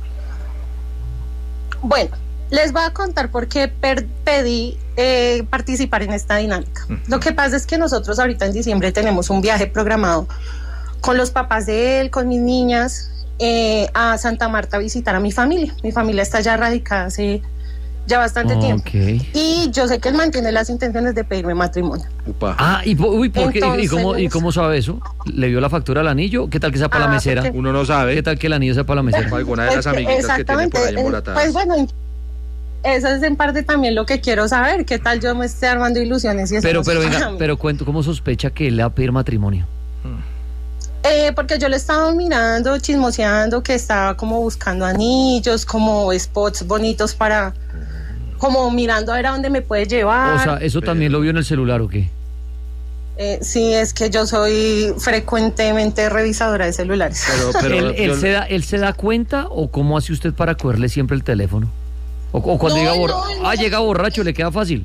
Bueno, les voy a contar por qué pedí participar en esta dinámica. Lo que pasa es que nosotros ahorita en diciembre tenemos un viaje programado con los papás de él, con mis niñas, a Santa Marta a visitar a mi familia. Mi familia está ya radicada hace ya bastante tiempo. Ok. Y yo sé que él mantiene las intenciones de pedirme matrimonio. Upa. Ah, ¿por qué? Entonces, ¿Y cómo sabe eso? ¿Le vio la factura al anillo? ¿Qué tal que sea para la mesera? porque- Uno no sabe. ¿Qué tal que el anillo sea para la mesera? Alguna de las Es que amiguitas que tiene por ahí exactamente, embolatadas. pues bueno, eso es en parte también lo que quiero saber, qué tal yo me esté armando ilusiones y eso Pero no se venga, sabe. pero cuento, ¿cómo sospecha que él le va a pedir matrimonio? Porque yo le estaba mirando, chismoseando, que estaba como buscando anillos, como spots bonitos para, como mirando a ver a dónde me puede llevar. O sea, ¿eso también lo vio en el celular o qué? Sí, es que yo soy frecuentemente revisadora de celulares. Pero ¿Él se da cuenta o cómo hace usted para cogerle siempre el teléfono? O cuando llega borracho, le queda fácil.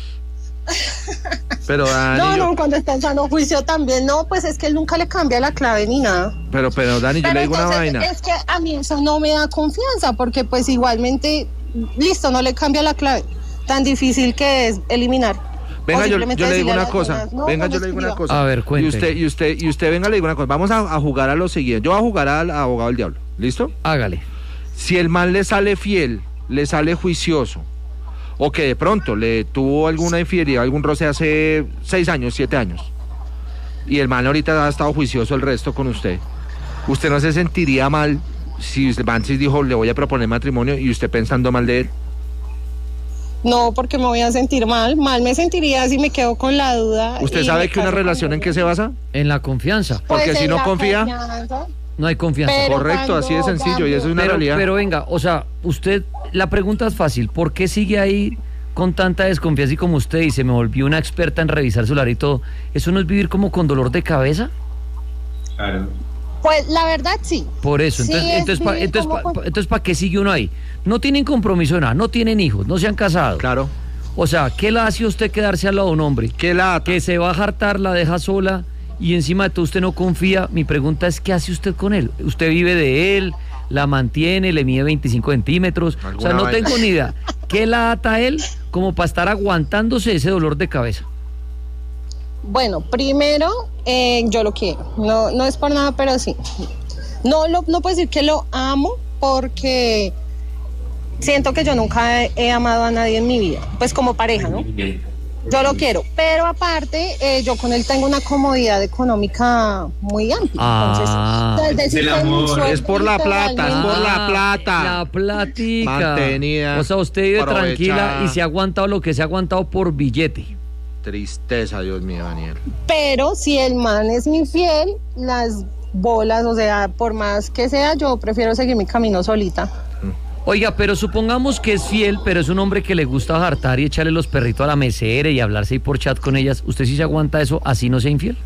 Pero Dani, No, cuando está en sano juicio también, no, pues es que él nunca le cambia la clave ni nada. pero Dani, yo Pero le digo una entonces, vaina. es que a mí eso no me da confianza, porque pues igualmente, listo, no le cambia la clave. Tan difícil que es eliminar. Venga, O yo simplemente le digo decirle a una las cosa. personas, no, Venga, no yo me le digo una escriba. cosa. A ver, cuente. Y usted, venga, le digo una cosa. Vamos a jugar a lo siguiente. Yo voy a jugar al abogado del diablo. ¿Listo? Hágale. Si el man le sale fiel, le sale juicioso, o que de pronto le tuvo alguna infidelidad, algún roce hace 6 años, 7 años, y el man ahorita ha estado juicioso el resto con usted no se sentiría mal si el man se dijo, le voy a proponer matrimonio, y usted pensando mal de él? No, porque me voy a sentir mal. Mal me sentiría si me quedo con la duda. ¿Usted y sabe me que una caso con relación él. en qué se basa? En la confianza. Pues Porque si en no la confía, confianza. No hay confianza. Pero correcto, así de cuando sencillo, y eso es una realidad. Pero venga, o sea, usted, la pregunta es fácil. ¿Por qué sigue ahí con tanta desconfianza y como usted dice, me volví una experta en revisar celular y todo? ¿Eso no es vivir como con dolor de cabeza? Claro. Pues la verdad sí. Por eso, Sí, entonces, ¿para qué sigue uno ahí? No tienen compromiso de nada, no tienen hijos, no se han casado. Claro. O sea, ¿qué la hace usted quedarse al lado de un hombre? ¿Qué la ata? Que se va a hartar, la deja sola y encima de todo usted no confía. Mi pregunta es, ¿qué hace usted con él? ¿Usted vive de él? ¿La mantiene? ¿Le mide 25 centímetros? O sea, no tengo ni idea. ¿Qué la ata a él como para estar aguantándose ese dolor de cabeza? Bueno, primero, yo lo quiero. No es por nada, pero sí. No puedo decir que lo amo porque siento que yo nunca he amado a nadie en mi vida. Pues como pareja, ¿no? Yo lo quiero. Pero aparte, yo con él tengo una comodidad económica muy amplia. Entonces, el amor. Es por la plata, es por la plata. La platica. Mantenida. O sea, usted vive aprovechada. tranquila y se ha aguantado lo que se ha aguantado por billete. Tristeza, Dios mío, Daniel. Pero si el man es infiel, las bolas, o sea, por más que sea, yo prefiero seguir mi camino solita. Oiga, pero supongamos que es fiel, pero es un hombre que le gusta hartar y echarle los perritos a la mesera y hablarse ahí por chat con ellas. ¿Usted sí se aguanta eso, así no sea infiel?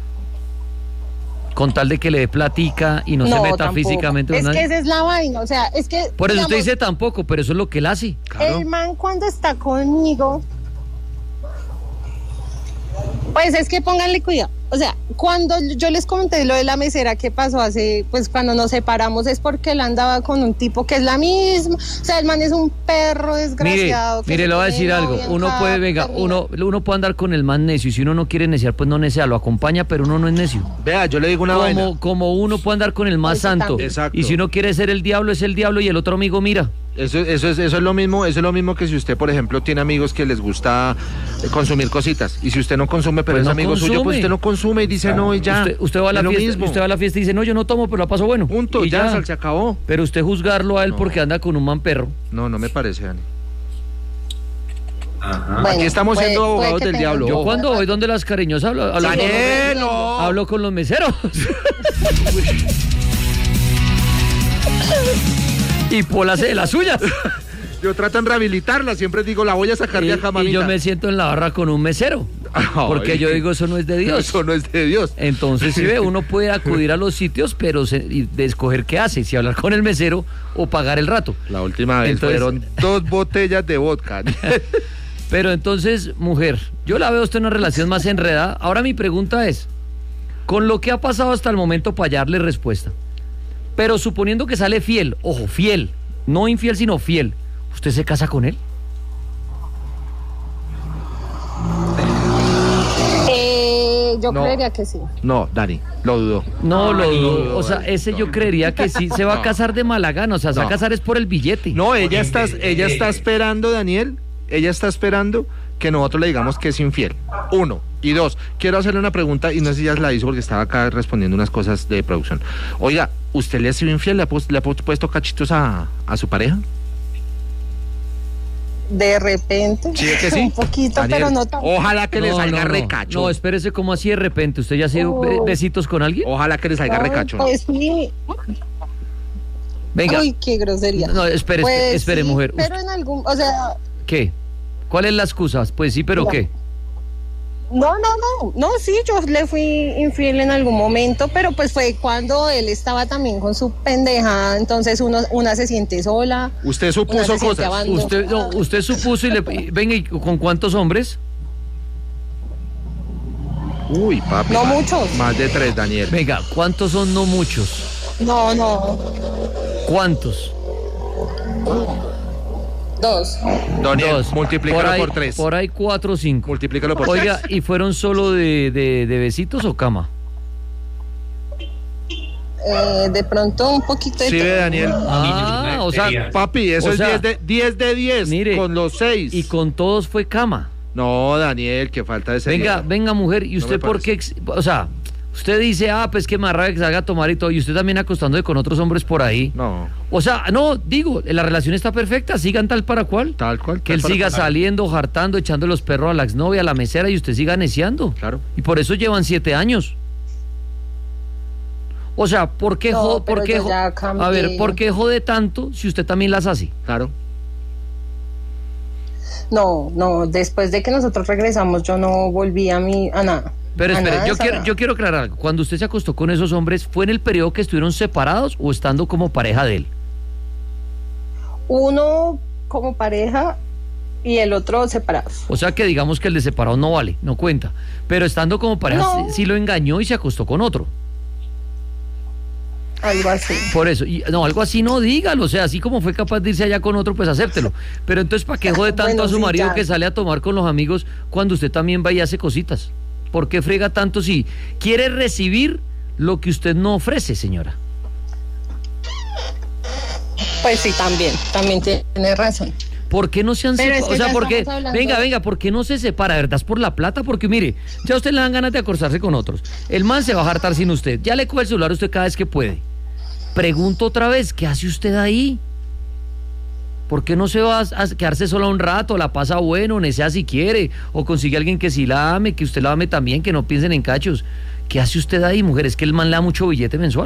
Con tal de que le dé platica y no se meta tampoco. físicamente. Es que esa es la vaina, o sea, es que... Por eso digamos, usted dice tampoco, pero eso es lo que él hace. El man cuando está conmigo, pues es que pónganle cuidado. O sea, cuando yo les comenté lo de la mesera que pasó pues cuando nos separamos es porque él andaba con un tipo que es la misma. O sea, el man es un perro desgraciado. Mire, le voy a decir algo. Uno puede andar con el man necio y si uno no quiere neciar, pues no necia, lo acompaña, pero uno no es necio. Vea, yo le digo una vaina. Como uno puede andar con el más santo. Exacto. Y si uno quiere ser el diablo, es el diablo y el otro amigo mira. Eso es lo mismo que si usted, por ejemplo, tiene amigos que les gusta consumir cositas y si usted no consume, pero pues es no amigo suyo, pues usted no consume y dice no y ya. Usted va a la fiesta, usted va a la fiesta y dice no, yo no tomo, pero la paso bueno. Punto, y ya se acabó. Pero usted juzgarlo a él porque anda con un man perro. No me parece, Dani. Ajá. Bueno, aquí estamos siendo abogados del diablo. Yo cuando voy donde las cariñosas hablo con los meseros. Y Pola hace de las suyas. Yo trato de rehabilitarla, siempre digo, la voy a sacar de acá, mamita. Y yo me siento en la barra con un mesero. Porque yo digo, eso no es de Dios. Eso no es de Dios. Entonces, si ve, uno puede acudir a los sitios, pero de escoger qué hace, si hablar con el mesero o pagar el rato. La última vez fueron 2 botellas de vodka. Pero entonces, mujer, yo la veo a usted en una relación más enredada. Ahora mi pregunta es, con lo que ha pasado hasta el momento para darle respuesta, pero suponiendo que sale fiel, ojo, fiel, no infiel, sino fiel, ¿usted se casa con él? Yo Yo creería que sí. No, Dani, lo dudo. No, lo dudo. O sea, ese yo creería que sí se va a casar de mala gana. O sea, se va a casar es por el billete. No, ella está esperando, Daniel. Ella está esperando que nosotros le digamos que es infiel. 1. Y 2, quiero hacerle una pregunta y no sé si ya la hizo porque estaba acá respondiendo unas cosas de producción. Oiga, ¿usted le ha sido infiel? ¿Le ha puesto cachitos a su pareja? De repente. ¿Sí que sí? Un poquito, Daniel, pero no tanto. Ojalá que le salga recacho. No, espérese, ¿cómo así de repente? ¿Usted ya ha sido besitos con alguien? Ojalá que le salga recacho. Pues sí. Venga. Uy, qué grosería. No, espere, Pues espere, sí, mujer. Pero en algún, o sea... ¿Qué? ¿Cuál es la excusa? Pues sí, pero ¿qué? No, sí, yo le fui infiel en algún momento, pero pues fue cuando él estaba también con su pendeja, entonces una se siente sola. Usted supuso cosas. Usted supuso venga, ¿y con cuántos hombres? Uy, papi. No muchos. Más de 3, Daniel. Venga, ¿cuántos son no muchos? No. ¿Cuántos? 2. Daniel, multiplícalo por 3. Por ahí 4 o 5. Multiplícalo por 3. Oiga, ¿y fueron solo de besitos o cama? De pronto un poquito de... Sí, ve, Daniel. O sea, papi, eso es 10 de 10. Mire, con los 6. Y con todos fue cama. No, Daniel, que falta de seriedad. Venga, mujer, ¿y usted por qué? O sea, usted dice, pues que me arraga que salga a tomar y todo, y usted también acostándose con otros hombres por ahí. No. O sea, no, digo, la relación está perfecta, sigan tal para cual. Tal cual. Que él siga saliendo, jartando, echando los perros a la exnovia, a la mesera, y usted siga neciando. Claro. Y por eso llevan 7 años. O sea, ¿por qué ¿por qué jode tanto si usted también las hace? Claro. No, después de que nosotros regresamos yo no volví a nada. Pero espere, yo quiero aclarar algo. Cuando usted se acostó con esos hombres, ¿fue en el periodo que estuvieron separados o estando como pareja de él? Uno como pareja y el otro separados. O sea que digamos que el de separado no vale, no cuenta. Pero estando como pareja sí lo engañó y se acostó con otro. Algo así. Por eso, algo así no, dígalo, o sea, así como fue capaz de irse allá con otro, pues acéptelo. Pero entonces, ¿para qué jode tanto a su marido que sale a tomar con los amigos cuando usted también va y hace cositas? ¿Por qué frega tanto si quiere recibir lo que usted no ofrece, señora? Pues sí, también tiene razón. ¿Por qué no se han separado? O sea, porque venga, ¿por qué no se separa? ¿Verdad? ¿Es por la plata? Porque mire, ya a usted le dan ganas de acostarse con otros. El man se va a hartar sin usted. Ya le coge el celular a usted cada vez que puede. Pregunto otra vez, ¿qué hace usted ahí? ¿Por qué no se va a quedarse sola un rato? La pasa bueno, nesea si quiere, o consigue a alguien que sí la ame, que usted la ame también, que no piensen en cachos. ¿Qué hace usted ahí, mujer? ¿Es que el man le da mucho billete mensual?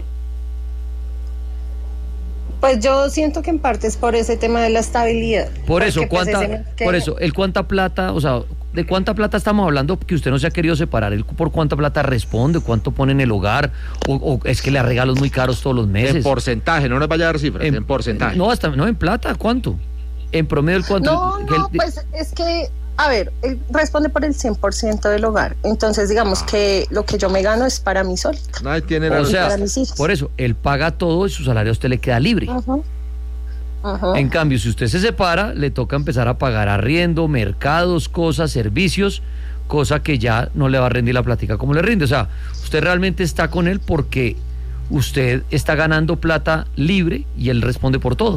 Pues yo siento que en parte es por ese tema de la estabilidad. Por eso, ¿cuánta plata, o sea, de cuánta plata estamos hablando que usted no se ha querido separar? ¿Él por cuánta plata responde? ¿Cuánto pone en el hogar? ¿O es que le da regalos muy caros todos los meses? En porcentaje, no nos vaya a dar cifras, en porcentaje. No, no en plata, ¿cuánto? En promedio, ¿el cuánto? No, pues es que, a ver, él responde por el 100% del hogar. Entonces, digamos que lo que yo me gano es para mí sola. Nadie tiene la para mis hijos. Por eso, él paga todo y su salario a usted le queda libre. En cambio, si usted se separa, le toca empezar a pagar arriendo, mercados, cosas, servicios, cosa que ya no le va a rendir la plática como le rinde. O sea, usted realmente está con él porque usted está ganando plata libre y él responde por todo.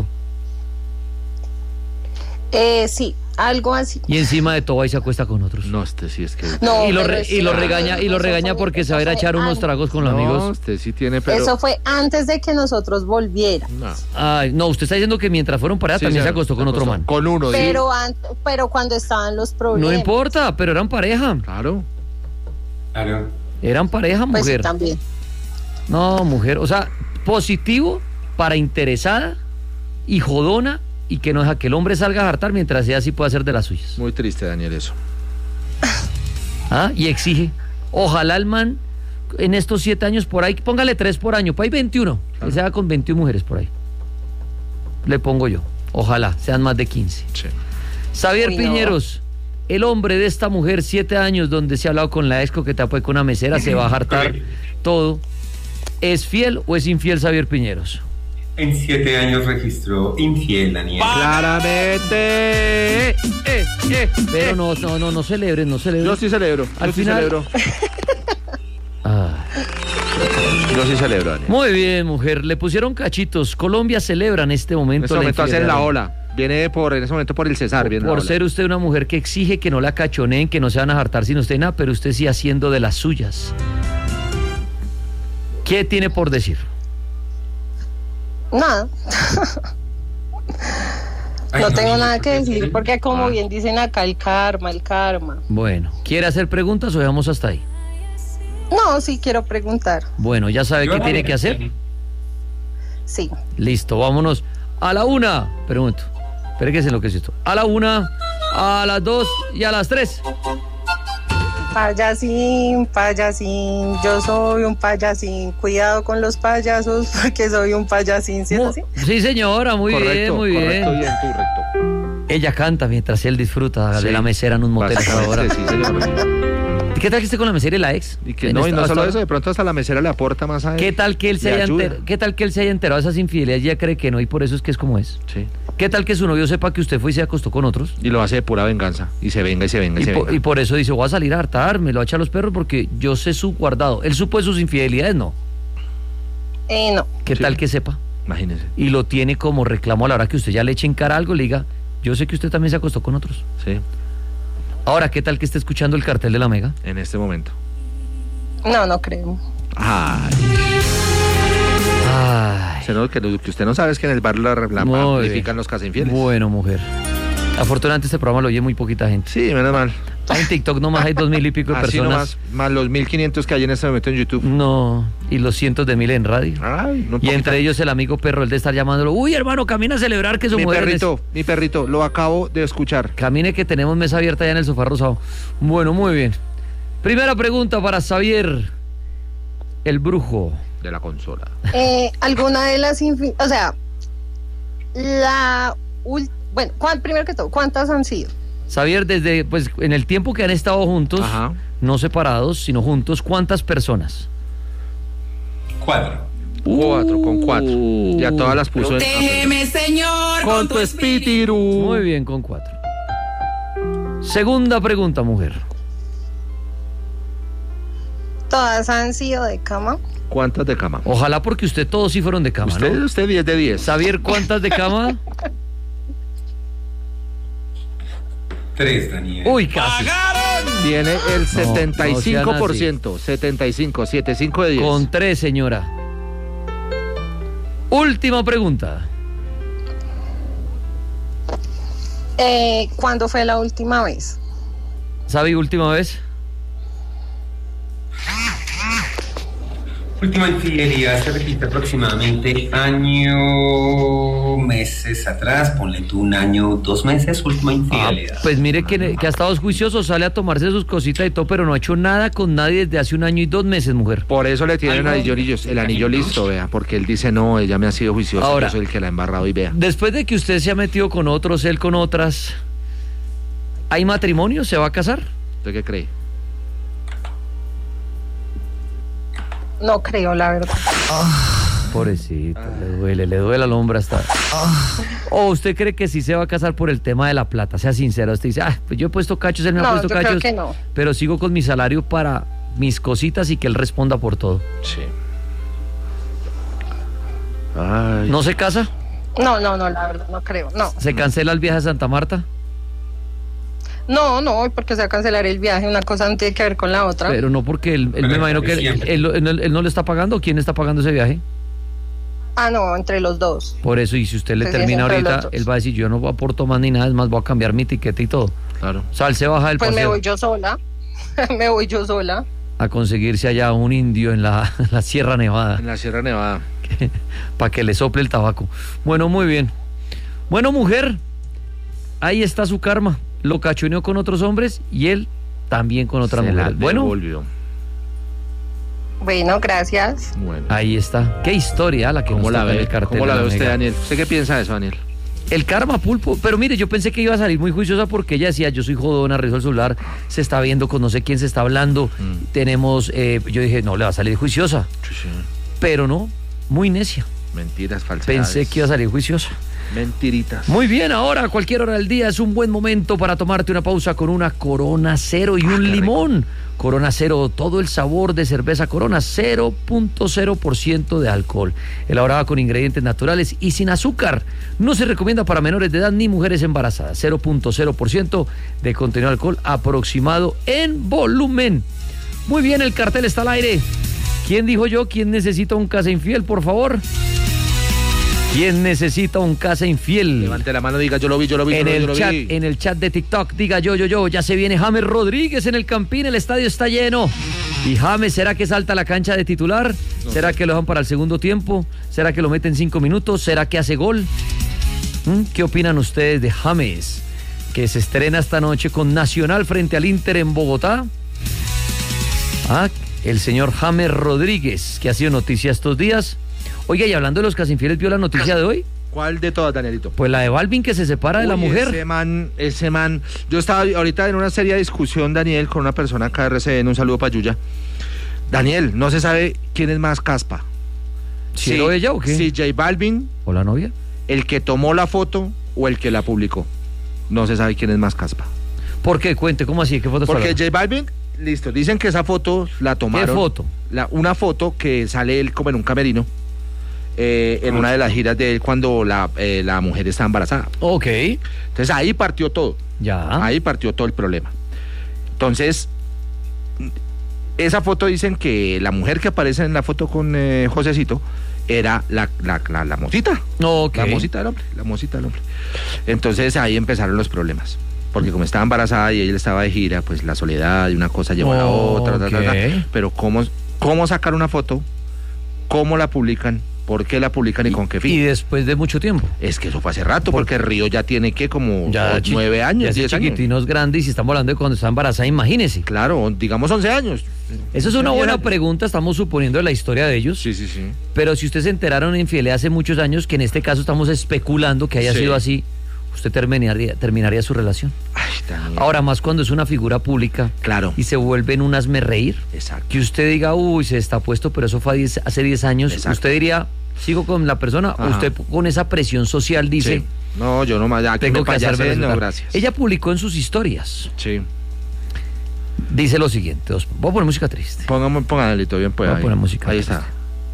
Sí, algo así. Y encima de todo ahí se acuesta con otros. No, sí es que... No, y lo regaña porque se va a ir a echar unos tragos con los amigos. No, usted sí tiene, pero... Eso fue antes de que nosotros volviéramos. No. Ay, no, usted está diciendo que mientras fueron para allá también se acostó con otro man. Con uno. Pero cuando estaban los problemas. No importa, pero eran pareja. Claro. Eran pareja, mujer. Pues sí, también. No, mujer, o sea, positivo para interesada y jodona, y que no deja que el hombre salga a hartar mientras ella sí puede hacer de las suyas. Muy triste, Daniel, eso. Y exige. Ojalá el man en estos 7 años por ahí, póngale 3 por año, por ahí 21. Que se haga con 21 mujeres por ahí. Le pongo yo. Ojalá sean más de 15. Sí. Xavier Piñeros, el hombre de esta mujer, 7 años, donde se ha hablado con la ex que tapó con una mesera, se va a hartar todo. ¿Es fiel o es infiel Xavier Piñeros? En 7 años registró infiel, Daniel. ¡Claramente! Pero no celebren. Yo sí celebro. Al final, Yo sí celebro, Daniel. Muy bien, mujer. Le pusieron cachitos. Colombia celebra en este momento. En este momento hacer la ola. Viene en ese momento por el César. Por ser usted una mujer que exige que no la cachoneen, que no se van a hartar sin usted nada, pero usted sí haciendo de las suyas. ¿Qué tiene por decir? Nada. No tengo nada que decir porque como bien dicen acá, el karma. Bueno, ¿quiere hacer preguntas o dejamos hasta ahí? No, sí quiero preguntar. Bueno, ¿ya sabe qué tiene que hacer? Sí. Listo, vámonos a la 1. Pregunto. Espere que se enloqueció esto. A la 1, a las 2 y a las 3. Payasín, yo soy un payasín. Cuidado con los payasos porque soy un payasín. ¿Sí es así? Sí, señora, muy bien. Correcto. Ella canta mientras él disfruta de la mesera en un motel ahora. Sí, señora. ¿Qué tal que esté con la mesera y la ex? Y que no solo eso, de pronto hasta la mesera le aporta más a él. ¿Qué tal que él se haya enterado de esas infidelidades y ella cree que no y por eso es que es como es? Sí. ¿Qué tal que su novio sepa que usted fue y se acostó con otros? Y lo hace de pura venganza. Y se venga. Y por eso dice, voy a salir a hartar, me lo va a echar a los perros porque yo sé su guardado. ¿Él supo de sus infidelidades? No. No. ¿Qué tal que sepa? Imagínese. Y lo tiene como reclamo a la hora que usted ya le eche en cara algo, le diga, yo sé que usted también se acostó con otros. Sí. Ahora, ¿qué tal que esté escuchando el cartel de la Mega? En este momento. No creo. Ay. Que usted no sabe es que en el bar la magnifican los casinfieles. Bueno, mujer. Afortunadamente este programa lo oye muy poquita gente. Sí, menos mal. En TikTok nomás hay 2,000 y pico de personas. Nomás, más los 1,500 que hay en este momento en YouTube. No, y los cientos de miles en radio. Ay, no, y entre ellos el amigo perro, el de estar llamándolo. Uy, hermano, camina a celebrar que su mujer... Mi perrito, lo acabo de escuchar. Camine que tenemos mesa abierta ya en el sofá rosado. Bueno, muy bien. Primera pregunta para Xavier, el brujo de la consola. Alguna de las... primero que todo, ¿cuántas han sido? Xavier, desde, pues, en el tiempo que han estado juntos, no separados, sino juntos, ¿cuántas personas? 4. 4, con 4. Ya todas las puso en... Teme, Señor, con tu espíritu. Muy bien, con 4. Segunda pregunta, mujer. ¿Todas han sido de cama? ¿Cuántas de cama? Ojalá porque todos sí fueron de cama, ¿no? Usted 10 de 10. Xavier, ¿cuántas de cama? 3, Daniel. Uy, casi. Tiene el 75%. 75 de 10. Con 3, señora. Última pregunta. ¿Cuándo fue la última vez? ¿Sabe última vez? Última infidelidad se repite aproximadamente meses atrás, ponle tú 1 año, 2 meses, última infidelidad. Pues mire que ha estado juicioso, sale a tomarse sus cositas y todo, pero no ha hecho nada con nadie desde hace 1 año y 2 meses, mujer. Por eso le tienen el anillo listo, vea, porque él dice, no, ella me ha sido juiciosa, ahora, yo soy el que la ha embarrado y vea. Después de que usted se ha metido con otros, él con otras, ¿hay matrimonio? ¿Se va a casar? ¿Usted qué cree? No creo, la verdad. Pobrecito, le duele al hombre hasta... ¿O usted cree que sí se va a casar por el tema de la plata? Sea sincero, usted dice, pues yo he puesto cachos, él me ha puesto cachos, creo que no. Pero sigo con mi salario para mis cositas y que él responda por todo. Sí. Ay. ¿No se casa? No, la verdad, no creo, no. ¿Se cancela el viaje a Santa Marta? No, porque se va a cancelar el viaje, una cosa no tiene que ver con la otra. Pero no porque él me imagino que él no le está pagando, ¿quién está pagando ese viaje? No, entre los dos. Por eso, y si usted le termina ahorita, él va a decir, yo no aporto más ni nada, es más, voy a cambiar mi etiqueta y todo. Claro. O sea, él se baja del paseo. Pues me voy yo sola. A conseguirse allá un indio en la Sierra Nevada. En la Sierra Nevada. Para que le sople el tabaco. Bueno, muy bien. Bueno, mujer, ahí está su karma. Lo cachoneó con otros hombres y él también con otra mujer. Bueno, gracias. Bueno. Ahí está. Qué historia la que ¿Cómo la ve? El cartel. ¿Cómo la ve usted, Daniel? ¿Usted qué piensa de eso, Daniel? El karma, pulpo. Pero mire, yo pensé que iba a salir muy juiciosa porque ella decía, yo soy jodona, reviso el celular, se está viendo con no sé quién se está hablando. Tenemos, yo dije, no, le va a salir juiciosa. Sí. Pero no, muy necia. Mentiras, falsedades. Pensé que iba a salir juiciosa. Mentiritas. Muy bien, ahora a cualquier hora del día es un buen momento para tomarte una pausa con una Corona Cero y un limón. Corona Cero, todo el sabor de cerveza Corona, 0.0% de alcohol. Elaborada con ingredientes naturales y sin azúcar. No se recomienda para menores de edad ni mujeres embarazadas. 0.0% de contenido de alcohol aproximado en volumen. Muy bien, el cartel está al aire. ¿Quién dijo yo? ¿Quién necesita un casa infiel, por favor? ¿Quién necesita un casa infiel? Levante la mano, diga yo lo vi. En el chat de TikTok, diga yo. Ya se viene James Rodríguez en el Campín, el estadio está lleno. ¿Y James será que salta a la cancha de titular? No. ¿Será que lo dejan para el segundo tiempo? ¿Será que lo meten 5 minutos? ¿Será que hace gol? ¿Qué opinan ustedes de James, que se estrena esta noche con Nacional frente al Inter en Bogotá? El señor James Rodríguez, que ha sido noticia estos días. Oiga, y hablando de los casinfieles, ¿vio la noticia de hoy? ¿Cuál de todas, Danielito? Pues la de Balvin, que se separa de la mujer. Ese man. Yo estaba ahorita en una seria discusión, Daniel, con una persona acá de RCN, un saludo para Yuya. Daniel, no se sabe quién es más caspa. ¿Sí era ella o qué? Si J Balvin. ¿O la novia? El que tomó la foto o el que la publicó. No se sabe quién es más caspa. ¿Por qué? Cuente, ¿cómo así? ¿Qué foto está Porque J Balvin, listo, dicen que esa foto la tomaron. ¿Qué foto? Una foto que sale él como en un camerino. En una de las giras de él cuando la mujer está embarazada. Ok. Entonces ahí partió todo. Ya. Ahí partió todo el problema. Entonces, esa foto dicen que la mujer que aparece en la foto con Josecito era la mocita. Okay. La mocita del hombre. Entonces ahí empezaron los problemas. Porque como estaba embarazada y ella estaba de gira, pues la soledad y una cosa llevó a la otra. Pero ¿cómo sacar una foto? ¿Cómo la publican? ¿Por qué la publican y con qué fin? Y después de mucho tiempo. Es que eso fue hace rato, porque Río ya tiene que como 9 años, 10 años. Chiquitinos grandes, y si estamos hablando de cuando está embarazada, imagínese. Claro, digamos 11 años. Eso es una buena pregunta, estamos suponiendo la historia de ellos. Sí. Pero si usted se enteraron en infidelidad hace muchos años, que en este caso estamos especulando que haya sido así, usted terminaría su relación. Ay, ahora más cuando es una figura pública. Claro. Y se vuelven un hazmerreír. Exacto. Que usted diga, uy, se está puesto, pero eso fue hace 10 años. Exacto. Usted diría, sigo con la persona. Ajá. Usted con esa presión social dice, no, yo no más, tengo que hacerme no, gracias. Ella publicó en sus historias. Sí. Dice lo siguiente, voy a poner música triste. Póngale, todo bien, pues. Voy a poner música ahí triste. Está.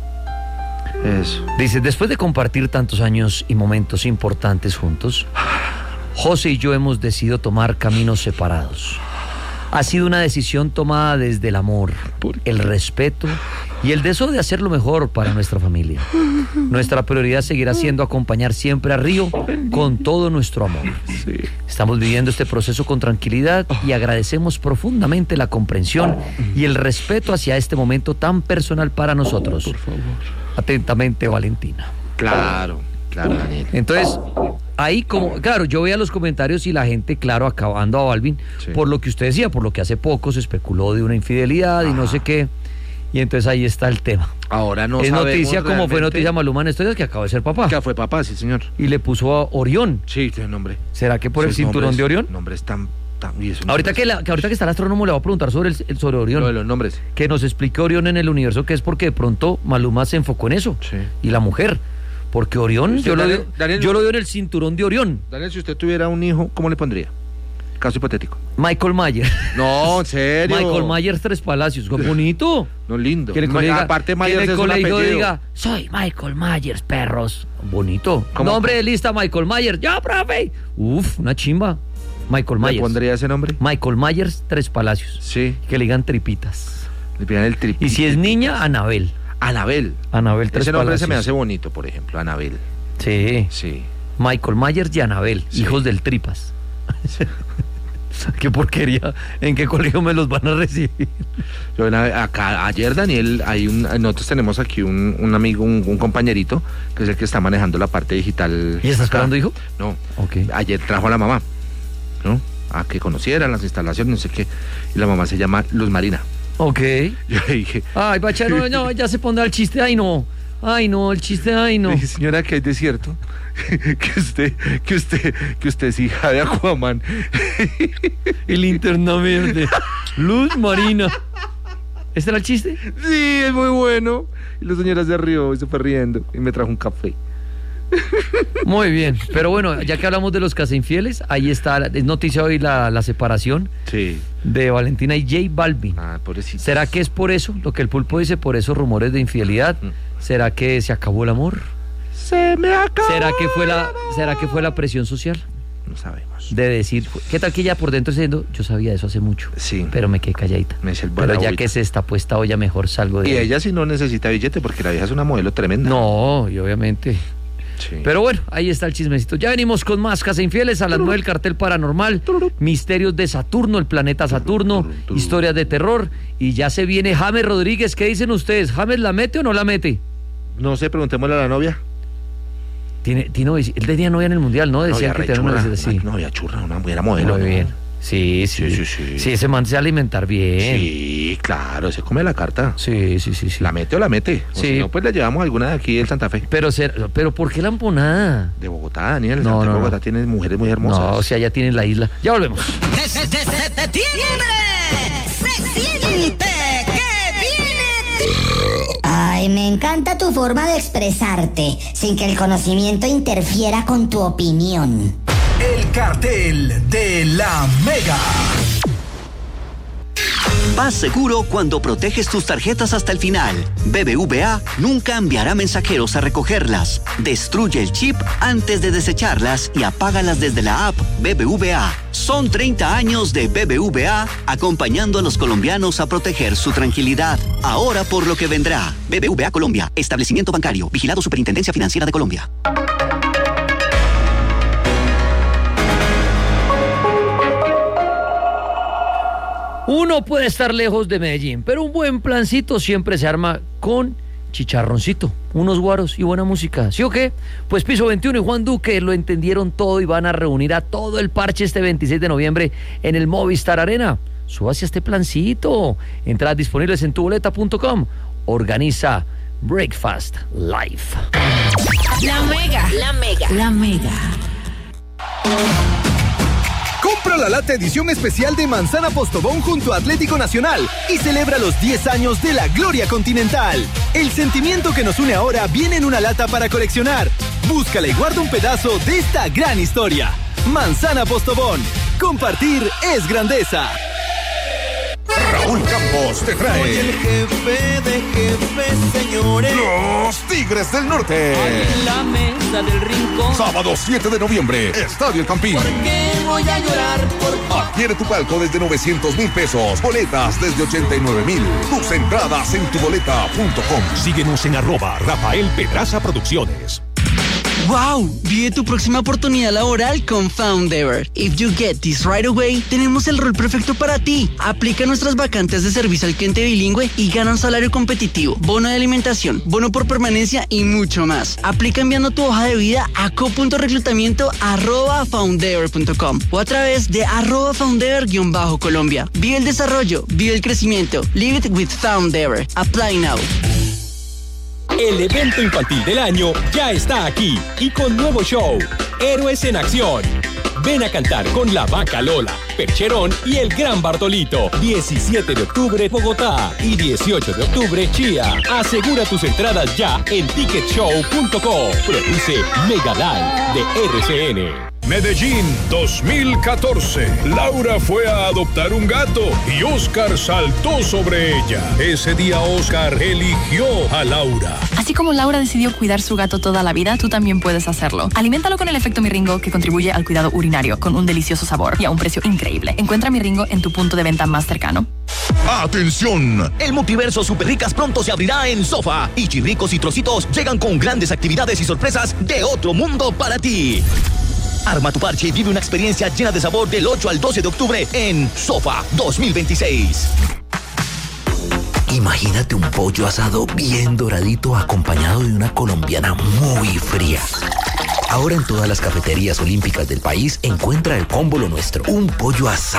Eso. Dice, después de compartir tantos años y momentos importantes juntos, José y yo hemos decidido tomar caminos separados. Ha sido una decisión tomada desde el amor, el respeto y el deseo de hacer lo mejor para nuestra familia. Nuestra prioridad seguirá siendo acompañar siempre a Río con todo nuestro amor. Sí. Estamos viviendo este proceso con tranquilidad y agradecemos profundamente la comprensión y el respeto hacia este momento tan personal para nosotros. Por favor. Atentamente, Valentina. Claro, Daniel. Entonces, ahí claro, yo veía los comentarios y la gente, claro, acabando a Balvin, por lo que usted decía, por lo que hace poco se especuló de una infidelidad y no sé qué. Y entonces ahí está el tema. Ahora no es sabemos noticia como realmente. fue noticia Maluma en estos días, que acaba de ser papá. Que fue papá, sí, señor. Y le puso a Orión. Sí, tiene nombre. ¿Será que por el cinturón de Orión? Nombres tan ahorita que está el astrónomo, le va a preguntar sobre Orión. Lo de los nombres. Que nos explique Orión en el universo, que es porque de pronto Maluma se enfocó en eso. Sí. Y la mujer. Porque Orión, yo lo veo en el cinturón de Orión. Daniel, si usted tuviera un hijo, ¿cómo le pondría? Caso hipotético. Michael Myers. No, en serio. Michael Myers Tres Palacios. Bonito. No, lindo. Que en el colegio, aparte Myers que en el colegio es diga, soy Michael Myers, perros. Bonito. Nombre de lista, Michael Myers. ¡Ya, profe! Uf, una chimba. Michael Myers. ¿Le pondría ese nombre? Michael Myers Tres Palacios. Sí. Que le digan tripitas. Le pidan el tripita. Y si es niña, Anabel. Anabel Tres Ese nombre Palacios. se me hace bonito, por ejemplo, Anabel. Sí. Michael Myers y Anabel, hijos del tripas. Qué porquería. ¿En qué colegio me los van a recibir? Yo ayer, Daniel, nosotros tenemos aquí un amigo, un compañerito, que es el que está manejando la parte digital. ¿Y está esperando hijo? No. Okay. Ayer trajo a la mamá, ¿no? A que conocieran las instalaciones, no sé qué. Y la mamá se llama Luz Marina. Ok. Yo dije... Ay, Bacha, no, ya se pondrá el chiste. Ay, no, el chiste, ay, no. Dije, señora, que hay de cierto que usted es hija de Aquaman. Y linterna verde. Luz Marina. ¿Este era el chiste? Sí, es muy bueno. Y la señora se rió y se fue riendo y me trajo un café. Muy bien, pero bueno, ya que hablamos de los casainfieles, ahí está, es noticia hoy la separación de Valentina y J Balvin. Pobrecito. ¿Será que es por eso, lo que el Pulpo dice, por esos rumores de infidelidad? ¿Será que se acabó el amor? Se me acabó. ¿Será que fue la presión social? No sabemos. De decir, ¿qué tal que ella por dentro diciendo, yo sabía de eso hace mucho, pero me quedé calladita? Pero ya que se está puesta olla, mejor salgo de Y ella. ella sí no necesita billete porque la vieja es una modelo tremenda. No, y obviamente. Sí. Pero bueno, ahí está el chismecito. Ya venimos con más Casainfieles a las 9 del Cartel Paranormal, misterios de Saturno, el planeta Saturno, historias de terror. Y ya se viene James Rodríguez. ¿Qué dicen ustedes? ¿James la mete o no la mete? No sé, preguntémosle a la novia. Él tenía novia en el Mundial, ¿no? Decía que tenía una novia churra, una buena modelo. Muy bien. Sí, ese man se va a alimentar bien. Sí, claro, se come la carta. Sí. ¿La mete o la mete? O sí. Si no, pues le llevamos alguna de aquí del Santa Fe. Pero ¿por qué la emponada? De Bogotá, Daniel. Bogotá tiene mujeres muy hermosas. No, o sea, ya tienen la isla. Ya volvemos. ¡Septiembre! ¡Se siente que viene! Ay, me encanta tu forma de expresarte, sin que el conocimiento interfiera con tu opinión. El cartel de la Mega. Vas seguro cuando proteges tus tarjetas hasta el final. BBVA nunca enviará mensajeros a recogerlas. Destruye el chip antes de desecharlas y apágalas desde la app BBVA. Son 30 años de BBVA acompañando a los colombianos a proteger su tranquilidad. Ahora por lo que vendrá. BBVA Colombia, establecimiento bancario, vigilado Superintendencia Financiera de Colombia. Uno puede estar lejos de Medellín, pero un buen plancito siempre se arma con chicharroncito, unos guaros y buena música. ¿Sí o qué? Pues Piso 21 y Juan Duque lo entendieron todo y van a reunir a todo el parche este 26 de noviembre en el Movistar Arena. Súbase a este plancito. Entradas disponibles en tuboleta.com. Organiza Breakfast Live. La Mega. Compra la lata edición especial de Manzana Postobón junto a Atlético Nacional y celebra los 10 años de la gloria continental. El sentimiento que nos une ahora viene en una lata para coleccionar. Búscala y guarda un pedazo de esta gran historia. Manzana Postobón. Compartir es grandeza. Raúl Campos te trae. Soy el jefe de jefes, señores. Los Tigres del Norte. En la mesa del rincón. Sábado 7 de noviembre, Estadio El Campín. ¿Por qué voy a llorar? Adquiere tu palco desde 900,000 pesos. Boletas desde 89,000. Tus entradas en tuboleta.com. Síguenos en @Rafael Pedraza Producciones. ¡Wow! Vive tu próxima oportunidad laboral con Foundever. If you get this right away, tenemos el rol perfecto para ti. Aplica nuestras vacantes de servicio al cliente bilingüe y gana un salario competitivo, bono de alimentación, bono por permanencia y mucho más. Aplica enviando tu hoja de vida a co.reclutamiento@foundever.com o a través de @foundever_Colombia. Vive el desarrollo, vive el crecimiento. Live it with Foundever. Apply now. El evento infantil del año ya está aquí y con nuevo show, Héroes en Acción. Ven a cantar con La Vaca Lola, Percherón y el Gran Bartolito. 17 de octubre, Bogotá y 18 de octubre, Chía. Asegura tus entradas ya en ticketshow.com. Produce Mega Live de RCN. Medellín 2014. Laura fue a adoptar un gato y Oscar saltó sobre ella. Ese día Oscar eligió a Laura. Así como Laura decidió cuidar su gato toda la vida, tú también puedes hacerlo. Aliméntalo con el efecto Miringo, que contribuye al cuidado urinario con un delicioso sabor y a un precio increíble. Encuentra Miringo en tu punto de venta más cercano. ¡Atención! El multiverso Superricas pronto se abrirá en Sofa y Chirricos y Trocitos llegan con grandes actividades y sorpresas de otro mundo para ti. Arma tu parche y vive una experiencia llena de sabor del 8 al 12 de octubre en Sofa 2026. Imagínate un pollo asado bien doradito acompañado de una colombiana muy fría. Ahora en todas las cafeterías olímpicas del país encuentra el combo Lo Nuestro. Un pollo asado